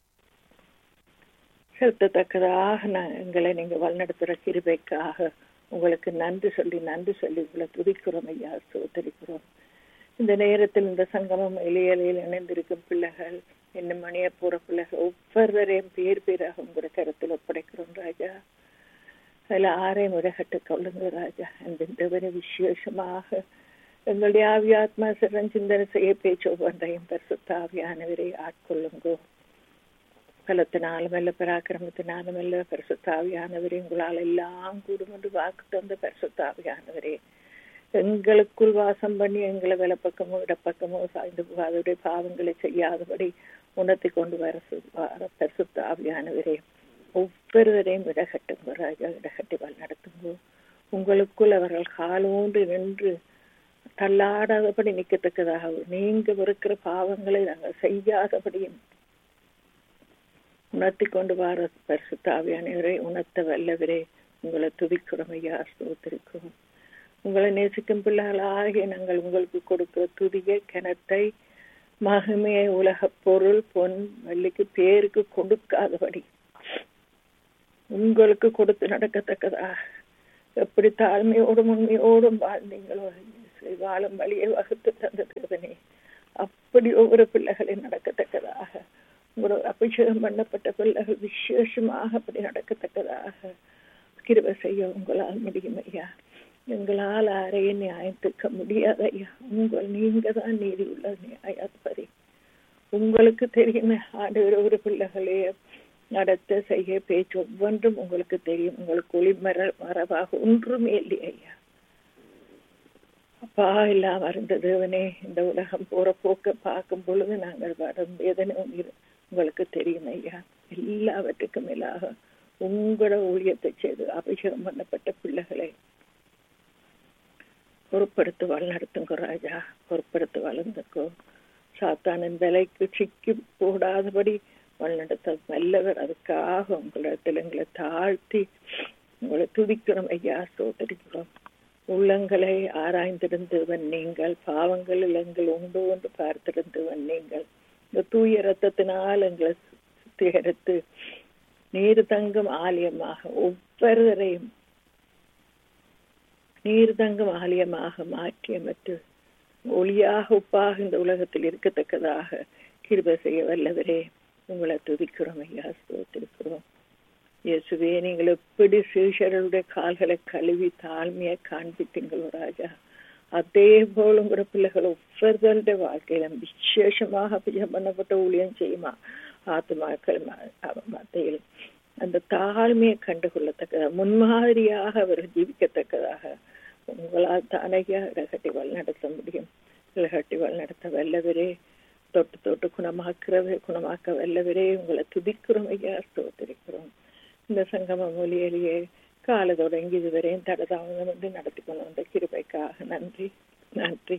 செலுத்தத்தக்கதாக எங்களை நீங்க வழிநடத்துகிற கிருபைக்காக உங்களுக்கு நன்றி சொல்லி உங்களை துதிக்கிறோம் ஐயா, ஸ்தோத்திரிக்கிறோம். இந்த நேரத்தில் இந்த சங்கமம் இளையலையில் இணைந்திருக்கும் பிள்ளைகள், இன்னும் மணிய போற பிள்ளைகள் ஒவ்வொருவரையும் பேராக உங்களோட கருத்தில் ஒப்படைக்கிறோம் ராஜா. அதில் ஆரையும் உலகட்டு கொள்ளுங்க ராஜா. அந்த விசேஷமாக எங்களுடைய ஆவியாத்மா சிறஞ்சிந்தனை செய்ய பேச்சு ஒவ்வொன்றையும் பரிசுத்த ஆவியானவரை ஆட்கொள்ளுங்கோ. பலத்தினாலும் அல்ல பராக்கிரமத்தினாலும் அல்ல பரிசுத்த ஆவியானவரே உங்களால் எல்லாம் கூடும் என்று வாக்கு தந்த பரிசுத்த ஆவியானவரே எங்களுக்குள் வாசம் பண்ணி எங்களை வலப்பக்கமோ இடப்பக்கமோ சாய்ந்து போகாதவருடைய பாவங்களை செய்யாதபடி உணர்த்தி கொண்டு வர பரிசுத்த ஆவியானவரே ஒவ்வொருவரையும் இடகட்டுங்க ராஜா, இடகட்டி வழிநடத்துங்கோ. உங்களுக்குள் அவர்கள் காலூன்றி நின்று தள்ளாடாதபடி நிற்கத்தக்கதாக நீங்க வெறுக்கிற பாவங்களை நாங்கள் செய்யாதபடியும் உணர்த்தி கொண்டு வர பரிசுத்தாவியானவரை உணர்த்த வல்லவரே உங்களை துதிக்கிறோம் ஐயா, ஸ்தோத்திரிக்கிறோம். உங்களை நேசிக்கும் பிள்ளைகளாகிய நாங்கள் உங்களுக்கு கொடுக்கிற துதியை, கனத்தை, மகிமையை உலக பொருள், பொன், வெள்ளிக்கு, பேருக்கு கொடுக்காதபடி உங்களுக்கு கொடுத்து நடக்கத்தக்கதா எப்படி தாழ்மையோடும் உண்மையோடும் வாழ்ந்தீங்களோ வாழும் வழியை வகுத்து தந்ததுவனே, அப்படி ஒவ்வொரு பிள்ளைகளை நடக்கத்தக்கதாக உங்களோட அபிஷேகம் பண்ணப்பட்ட பிள்ளைகள் விசேஷமாக அப்படி நடக்கத்தக்கதாக கிருபை செய்ய உங்களால் முடியும் ஐயா. எங்களால் யாரையும் நியாயத்துக்க முடியாத ஐயா. நீங்க தான் நீதி உள்ள நியாயாதிபதி. உங்களுக்கு தெரியுமே ஆண்டவர் ஒரு பிள்ளைகளே நடத்த செய்ய பேச்சு ஒவ்வொன்றும் உங்களுக்கு தெரியும். உங்களுக்கு ஒளி மரபாக ஒன்றுமே இல்லை ஐயா. அப்பா இல்லாம இருந்த தேவனே, இந்த உலகம் போற போக்க பார்க்கும் பொழுது நாங்கள் வரும் வேதனை உங்களுக்கு தெரியும் ஐயா. எல்லாவற்றுக்கும் மேலாக உங்களோட ஊழியத்தை செய்து அபிஷேகம் பண்ணப்பட்ட பிள்ளைகளை பொறுப்படுத்தி வழிநடத்துங்க ராஜா, பொறுப்படுத்தி வளர்ந்துக்கோ. சாத்தானின் விலைக்கு சிக்கி போடாதபடி வழிநடத்த நல்லவர். அதுக்காக உங்களிடத்தில் எங்களை தாழ்த்தி உங்களை துதிக்கிறோம் ஐயா, ஸ்தோத்திரிக்கிறோம். உள்ளங்களை ஆராய்ந்திருந்தவன் நீங்கள், பாவங்களில் எங்கள் உண்டு என்று பார்த்திருந்தவன் நீங்கள். இந்த தூய ரத்தத்தினால் எங்களை சுத்திகரித்து நீர் தங்கும் ஆலயமாக ஒவ்வொருவரையும் நீர் தங்கும் ஆலயமாக மாற்றியமற்று ஒளியாக உப்பாக இந்த உலகத்தில் இருக்கத்தக்கதாக கிருபை செய்ய வல்லவரே உங்களை துதிக்கிறோம் ஐயா, ஸ்தோத்திரிக்கிறோம். இயேசுவே, நீங்கள் எப்படி சீஷர்களுடைய கால்களை கழுவி தாழ்மையை காண்பித்தீங்களோ ராஜா, அதே போல உங்களோட பிள்ளைகள் ஒவ்வொருவருடைய வாழ்க்கையில விசேஷமாக பண்ணப்பட்ட ஊழியம் செய்யுமா ஆத்மாக்கள் மத்தியில் அந்த தாழ்மையை கண்டுகொள்ளத்தக்கதாக முன்மாதிரியாக அவர்கள் ஜீவிக்கத்தக்கதாக உங்களால் தானையா இடகட்டி வழிநடத்த முடியும். இடகட்டி வழிநடத்த வல்லவரே, தொட்டு தொட்டு குணமாக்க வல்லவரே உங்களை துதிக்கிறோம் ஐயா, ஸ்தோத்திரிக்கிறோம். இந்த சங்கம மொழியிலேயே காலை தொடங்கி இதுவரையும் தடதாமதம் வந்து நடத்தி கொண்டு வந்த கிருபைக்காக நன்றி நன்றி.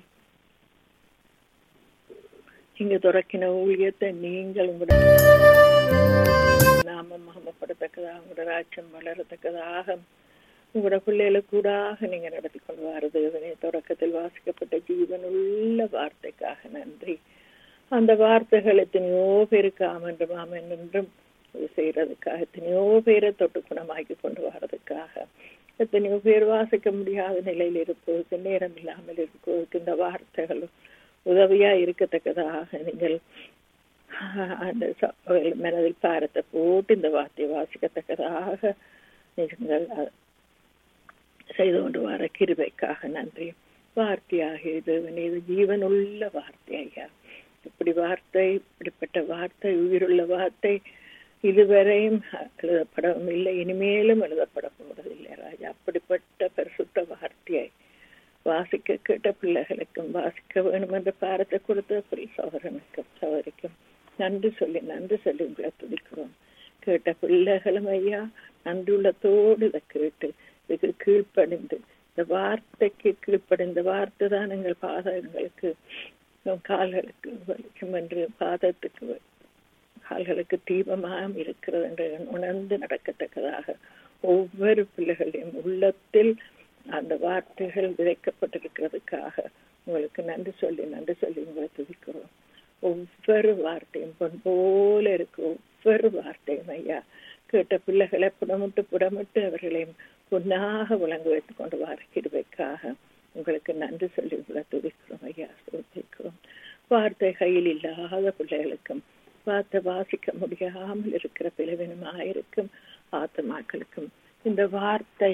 இங்க துறக்கின ஊழியத்தை நீங்கள் உங்களோட நாமம் மகமப்படத்தக்கதாக, உங்களோட ராஜ்யம் வளரத்தக்கதாக உங்களோட பிள்ளைகளுக்கு கூடாக நீங்க நடத்தி கொண்டு வருது. தொடக்கத்தில் வாசிக்கப்பட்ட ஜீவனுள்ள வார்த்தைக்காக நன்றி. அந்த வார்த்தைகள் எத்தனையோ பேருக்கு ஆமென்றும் ஆமென் என்றும் செய்யறதுக்காக, எத்தனையோ பேரை தொட்டு குணமாக்கி கொண்டு வர்றதுக்காக, எத்தனையோ பேர் வாசிக்க முடியாத நிலையில் இருப்பதற்கு, நேரம் இல்லாமல் இருப்பதற்கு இந்த வார்த்தைகள் உதவியா இருக்கத்தக்கதாக நீங்கள் அந்த மனதில் பாரத்தை போட்டு இந்த வார்த்தையை வாசிக்கத்தக்கதாக நீங்கள் செய்து கொண்டு வர கிருபைக்காக நன்றி. வார்த்தையாக இது ஜீவனுள்ள வார்த்தை ஐயா. இப்படி வார்த்தை, இப்படிப்பட்ட வார்த்தை, உயிருள்ள வார்த்தை இதுவரையும் எழுதப்படவும் இல்லை, இனிமேலும் எழுதப்பட போவதில்லை ராஜா. அப்படிப்பட்ட பரிசுத்த வார்த்தையை வாசிக்க கேட்ட பிள்ளைகளுக்கும் வாசிக்க வேணும் என்ற பாரத்தை கொடுத்த சகோதரனுக்கும் சகோதரிக்கும் நன்றி சொல்லி உங்களை துதிக்கிறோம். கேட்ட பிள்ளைகளும் ஐயா நன்றி உள்ளத்தோடு இதை கேட்டு இதுக்கு கீழ்ப்படிந்து, இந்த வார்த்தைக்கு கீழ்ப்படிந்த வார்த்தை தான் எங்கள் பாதங்களுக்கு கால்களுக்கு வலிக்கும் என்று, பாதத்துக்கு கால்களுக்கு தீபமாக இருக்கிறது என்று உணர்ந்து நடக்கத்தக்கதாக ஒவ்வொரு பிள்ளைகளையும் உள்ளத்தில் அந்த வார்த்தைகள் விதைக்கப்பட்டிருக்கிறதுக்காக உங்களுக்கு நன்றி சொல்லி உங்களை துதிக்கிறோம். ஒவ்வொரு வார்த்தையும் பொன் போல இருக்கு. ஒவ்வொரு வார்த்தையும் ஐயா கேட்ட பிள்ளைகளை புடமிட்டு அவர்களையும் பொன்னாக விளங்க வைத்துக் கொண்டு வர கிருபைக்காக உங்களுக்கு நன்றி சொல்லி உங்களை துதிக்கிறோம் ஐயா, துதிக்கிறோம். வார்த்தை கையில் இல்லாத பிள்ளைகளுக்கும், வார்த்தை வாசிக்க முடியாமல் இருக்கிற பிளவினமாயிருக்கும் ஆத்மாக்களுக்கும் இந்த வார்த்தை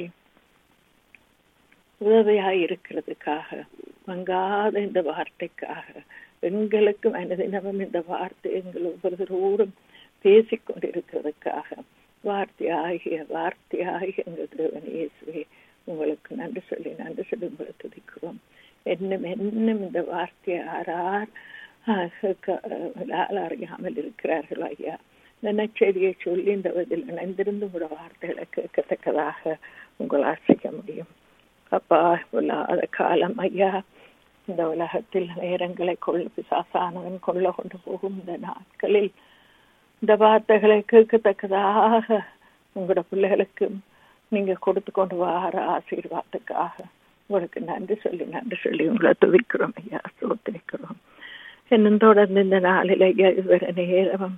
உதவியாய் இருக்கிறதுக்காக, மங்காத இந்த வார்த்தைக்காக எங்களுக்கும் அனுதினமும் இந்த வார்த்தை எங்கள் ஒவ்வொருவரோடும் பேசிக்கொண்டிருக்கிறதுக்காக வார்த்தையாகிய எங்கள் தேவன் இயேசுவே உங்களுக்கு நன்றி சொல்லி உங்களை துதிக்கிறோம். என்னும் இந்த வார்த்தையை அறியாமல் இருக்கிறார்கள் ஐயா. இந்த நற்செய்தியை சொல்லி இந்த பதில் இணைந்திருந்து உங்களோட வார்த்தைகளை கேட்கத்தக்கதாக உங்களால் செய்ய முடியும். அப்பா, இல்லாத காலம் ஐயா, இந்த உலகத்தில் நேரங்களை பிசாசானவன் கொண்டு போகும் இந்த நாட்களில் இந்த வார்த்தைகளை கேட்கத்தக்கதாக உங்களோட பிள்ளைகளுக்கு நீங்க கொடுத்து கொண்டு வர ஆசீர்வாதத்துக்காக உங்களுக்கு நன்றி சொல்லி உங்களை துதிக்கிறோம் ஐயா, ஸ்தோத்திரிக்கிறோம். இன்னும் தொடர்ந்து இந்த நாளில் ஐயா இதுவரை நேரம்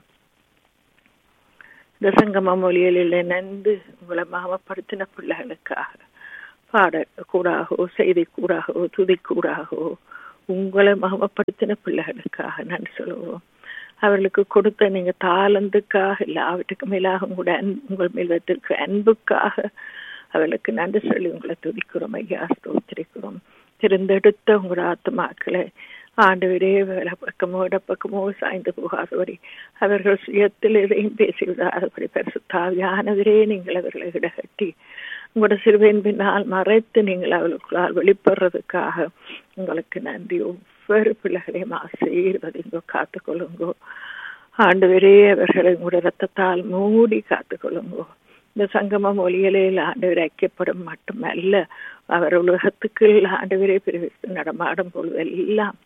இந்த சங்கம மொழிகளில் நன்கு உங்களை மாமப்படுத்தின பிள்ளைகளுக்காக பாடக்கூடாகவோ செய்திக்கூடாகவோ துதிக்கூடாகவோ உங்களை மாமப்படுத்தின பிள்ளைகளுக்காக நன்றி சொல்லுவோம். அவர்களுக்கு கொடுத்த நீங்க தாளந்துக்காக எல்லாவற்றுக்கு மேலாக உங்கள் மேல் வைத்திருக்கிற அன்புக்காக அவர்களுக்கு நன்றி சொல்லி உங்களை துதிக்கிறோம் ஐயா, ஸ்தோத்திரிக்கிறோம். திருந்தெடுத்த உங்களோட ஆத்துமாக்களை ஆண்டவரே பக்கமோ இடப்பக்கமோ சாய்ந்து போகாதபடி அவர்கள் சுயத்தில் எதையும் பேசிவிடாதபடி பரிசுத்தாவியானவரே நீங்கள் அவர்களை இடகட்டி உங்களோட சிறுவையின் பின்னால் மறைத்து நீங்கள் அவர்களுக்குள்ளால் வெளிப்படுறதுக்காக உங்களுக்கு நன்றி. ஒவ்வொரு பிள்ளைகளையும் ஆசீர்வதிங்கோ, காத்துக்கொள்ளுங்கோ ஆண்டவரே. அவர்களை உங்களோட ரத்தத்தால் மூடி காத்துக்கொள்ளுங்கோ. இந்த சங்கம மொழிகளில் ஆண்டவர் ஐக்கியப்படும் மட்டுமல்ல, அவர் உலகத்துக்கு ஆண்டவரே பிரிவித்து நடமாடும் பொழுது எல்லாம்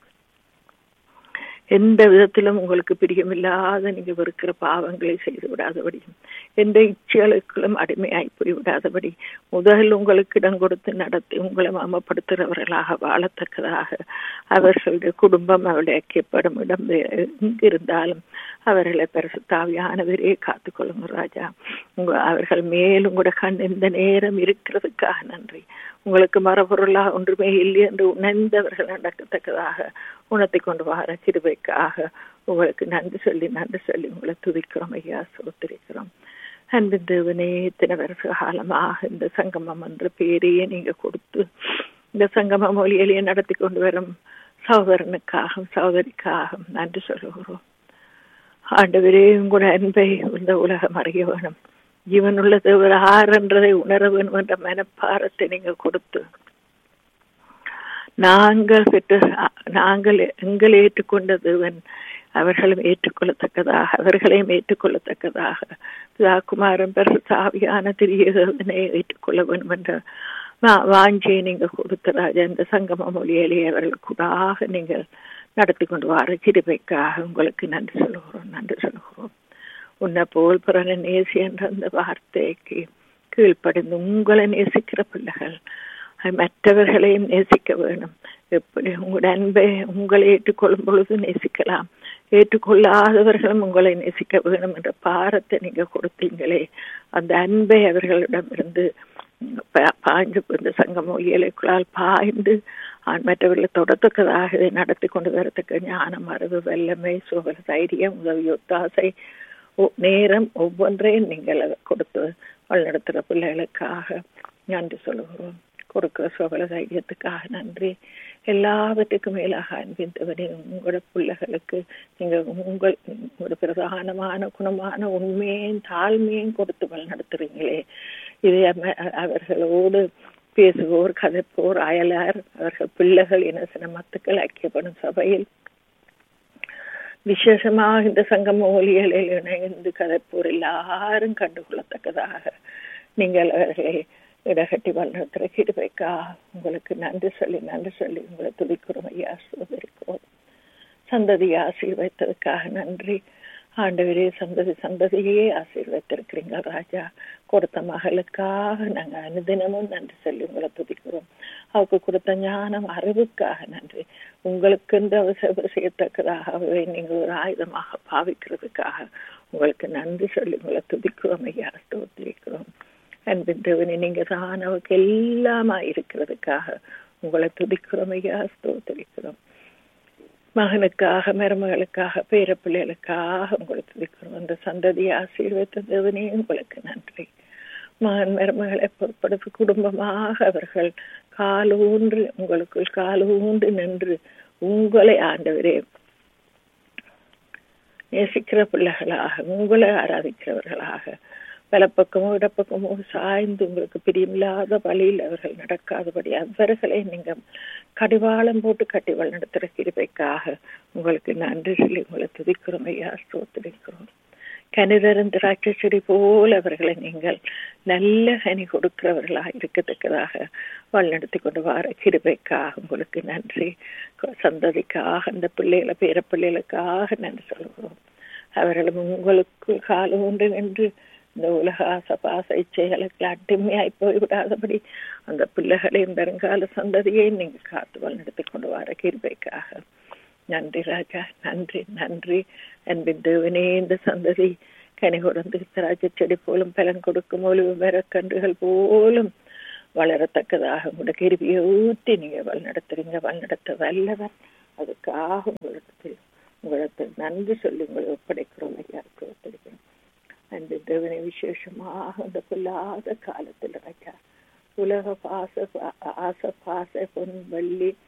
எந்த விதத்திலும் உங்களுக்கு பிரியமில்லாத நீங்க வெறுக்கிற பாவங்களை செய்து விடாதபடியும் எந்த இச்சைகளுக்கும் அடிமையாய் போய்விடாதபடி முதல் உங்களுக்கு இடம் கொடுத்து நடத்தி உங்களை மாமப்படுத்துகிறவர்களாக வாழத்தக்கதாக அவர்களுடைய குடும்பம் அவருடைய ஐக்கியப்படும் இடம் எங்கிருந்தாலும் அவர்களை பரிசுத்தாவியானவரே காத்துக்கொள்ளுங்க ராஜா. அவர்கள் மேலும் கூட கண் இந்த நேரம் இருக்கிறதுக்காக நன்றி. உங்களுக்கு மரபொருளாக ஒன்றுமே இல்லை என்று உணர்ந்தவர்கள் நடக்கத்தக்கதாக உணர்த்தி கொண்டு வர கிருபைக்காக உங்களுக்கு நன்றி சொல்லி உங்களை துதிக்கிறோம் ஐயா, சோத்திரிக்கிறோம். அன்பின் தேவனே, இத்தனை வருஷ காலமாக இந்த சங்கமம் என்ற பேரையே நீங்க கொடுத்து இந்த சங்கம மொழியிலேயே நடத்தி கொண்டு வரும் சகோதரனுக்காக சகோதரிக்காக நன்றி சொல்லுகிறோம். ஆண்டவரே, உங்களோட அன்பை இந்த உலகம் அறிய வேணும், ஜீவனுள்ள தேவர் ஆர் என்றதை உணர வேணும் என்ற மனப்பாரத்தை நீங்க கொடுத்து நாங்கள் எங்களை ஏற்றுக்கொண்ட தேவன் அவர்களும் அவர்களையும் ஏற்றுக்கொள்ளத்தக்கதாக குமாரன் பரிசுத்தாவியான திரியனை ஏற்றுக்கொள்ள வேண்டும் என்ற வாஞ்சியை நீங்க கொடுத்த ராஜா. இந்த சங்கம மொழியிலே அவர்களுக்குடாக நீங்கள் நடத்தி கொண்டு வர கிருபைக்காக உங்களுக்கு நன்றி சொல்லுகிறோம். உன்னை போல் பிறனை நேசி என்ற அந்த வார்த்தைக்கு கீழ்ப்படிந்து உங்களை நேசிக்கிற பிள்ளைகள் மற்றவர்களையும் நேசிக்க வேணும். எப்படி உங்களுடைய அன்பை உங்களை ஏற்றுக்கொள்ளும் பொழுது நேசிக்கலாம், ஏற்றுக்கொள்ளாதவர்களும் உங்களை நேசிக்க வேணும் என்ற பாரத்தை நீங்க கொடுத்தீங்களே, அந்த அன்பை அவர்களிடமிருந்து பாய்ந்து இந்த சங்கம இயலுக்குள்ளால் பாய்ந்து மற்றவர்களை தொடத்தக்கதாக இதை நடத்தி கொண்டு வரத்தக்க ஞானம், அறிவு, வல்லமை, சுக, தைரியம், உதவி, ஒத்தாசை, நேரம் ஒவ்வொன்றையும் நீங்கள் கொடுத்து வழிநடத்துகிற பிள்ளைகளுக்காக நன்றி சொல்லுகிறோம். கொடுக்கிற சுக தைரியத்துக்காக நன்றி. எல்லாவற்றுக்கும் மேலாக அன்பிந்தவனே, உங்களோட பிள்ளைகளுக்கு நீங்க உங்களோட பிரதானமான குணமான உண்மையும் தாழ்மையும் கொடுத்து வழிநடத்துறீங்களே, இதை அவர்களோடு பேசுவோர், கதைப்போர், அயலார், அவர்கள் பிள்ளைகள், இனசின மத்துக்கள் ஐக்கியப்படும் சபையில் விசேஷமாக இந்த சங்கம ஒலிகளில் இணைந்து கதைப்போர் எல்லாரும் கண்டுகொள்ளத்தக்கதாக நீங்கள் அவர்களை இடகட்டி வளர்த்துற கிருபைக்கா உங்களுக்கு நன்றி சொல்லி உங்களை துதிக்கிறோம் ஐயா, சோதரிக்கிறோம். சந்ததியை ஆசீர்வைத்ததுக்காக நன்றி ஆண்டவரே. சந்ததியே ஆசீர்வைத்திருக்கிறீங்க ராஜா. கொடுத்த மகளுக்காக நாங்கள் அனுதினமும் நன்றி சொல்லி உங்களை துதிக்கிறோம். அவருக்கு கொடுத்த ஞானம், அறிவுக்காக நன்றி. உங்களுக்கு இந்த செய்யத்தக்கதாகவே நீங்கள் ஒரு ஆயுதமாக பாவிக்கிறதுக்காக உங்களுக்கு நன்றி சொல்லி உங்களை துதிக்கிறோம் ஐயா, ஸ்தோத்திரிக்கிறோம். அன்பின் தேவனே, நீங்க தான் அவருக்கு எல்லாமா இருக்கிறதுக்காக உங்களை துதிக்கிறோம் ஐயா, ஸ்தோத்திரிக்கிறோம். மகனுக்காக, மருமகளுக்காக, பேரப்பிள்ளைகளுக்காக உங்களை துதிக்கிறோம். அந்த சந்ததியை ஆசீர்வதித்த தேவனே உங்களுக்கு நன்றி. மகன் மருமகளை பொறுப்படுத்த குடும்பமாக அவர்கள் காலூன்று உங்களுக்குள் காலூன்று நின்று உங்களை ஆண்டவரே நேசிக்கிற பிள்ளைகளாக, உங்களை ஆராதிக்கிறவர்களாக, வலப்பக்கமோ இடப்பக்கமோ சாய்ந்து உங்களுக்கு பிரியமில்லாத வழியில் அவர்கள் நடக்காதபடி அவர்களை நீங்க கடிவாளம் போட்டு கட்டி வழிநடத்துகிற கிருபைக்காக உங்களுக்கு நன்றி சொல்லி உங்களை துதிக்கிறோம் ஐயா, ஸ்தோத்திரிக்கிறோம். கனிதரும் திராட்சை செடி போல் அவர்களை நீங்கள் நல்ல கனி கொடுக்கிறவர்களாக இருக்கத்தக்கதாக வழிநடத்தி கொண்டு வர கிருபைக்காக உங்களுக்கு நன்றி. சந்ததிக்காக, அந்த பிள்ளைகளை பேரப்பிள்ளைகளுக்காக நன்றி சொல்கிறோம். அவர்களும் உங்களுக்கு காலம் உண்டு என்று இந்த உலக ஆசபாச இச்சைகளுக்கு அடிமையாய் போய்விடாதபடி அந்த பிள்ளைகளையும் வருங்கால சந்ததியை நீங்க காத்து வழிநடத்தி கொண்டு வர கிருபைக்காக நன்றி ராஜா. நன்றி நன்றி. அன்பின் தேவனே, இந்த சந்ததி கனி கொடுந்து திராட்சை செடி போலும் பலன் கொடுக்கும் ஒளிவு மரக்கன்றுகள் போலும் வளரத்தக்கதாக உங்களோட கிருபியை ஊற்றி நீங்க வழிநடத்துறீங்க. வழிநடத்த வல்லவர். அதுக்காக உங்களுக்கு நன்றி சொல்லி உங்களை ஒப்படைக்கிறோம் ஐயா. ஒப்படைக்கிறோம் அந்த தேவனை விசேஷமாக அந்த கொல்லாத காலத்தில் ராஜா உலக பாச பொன் வெள்ளி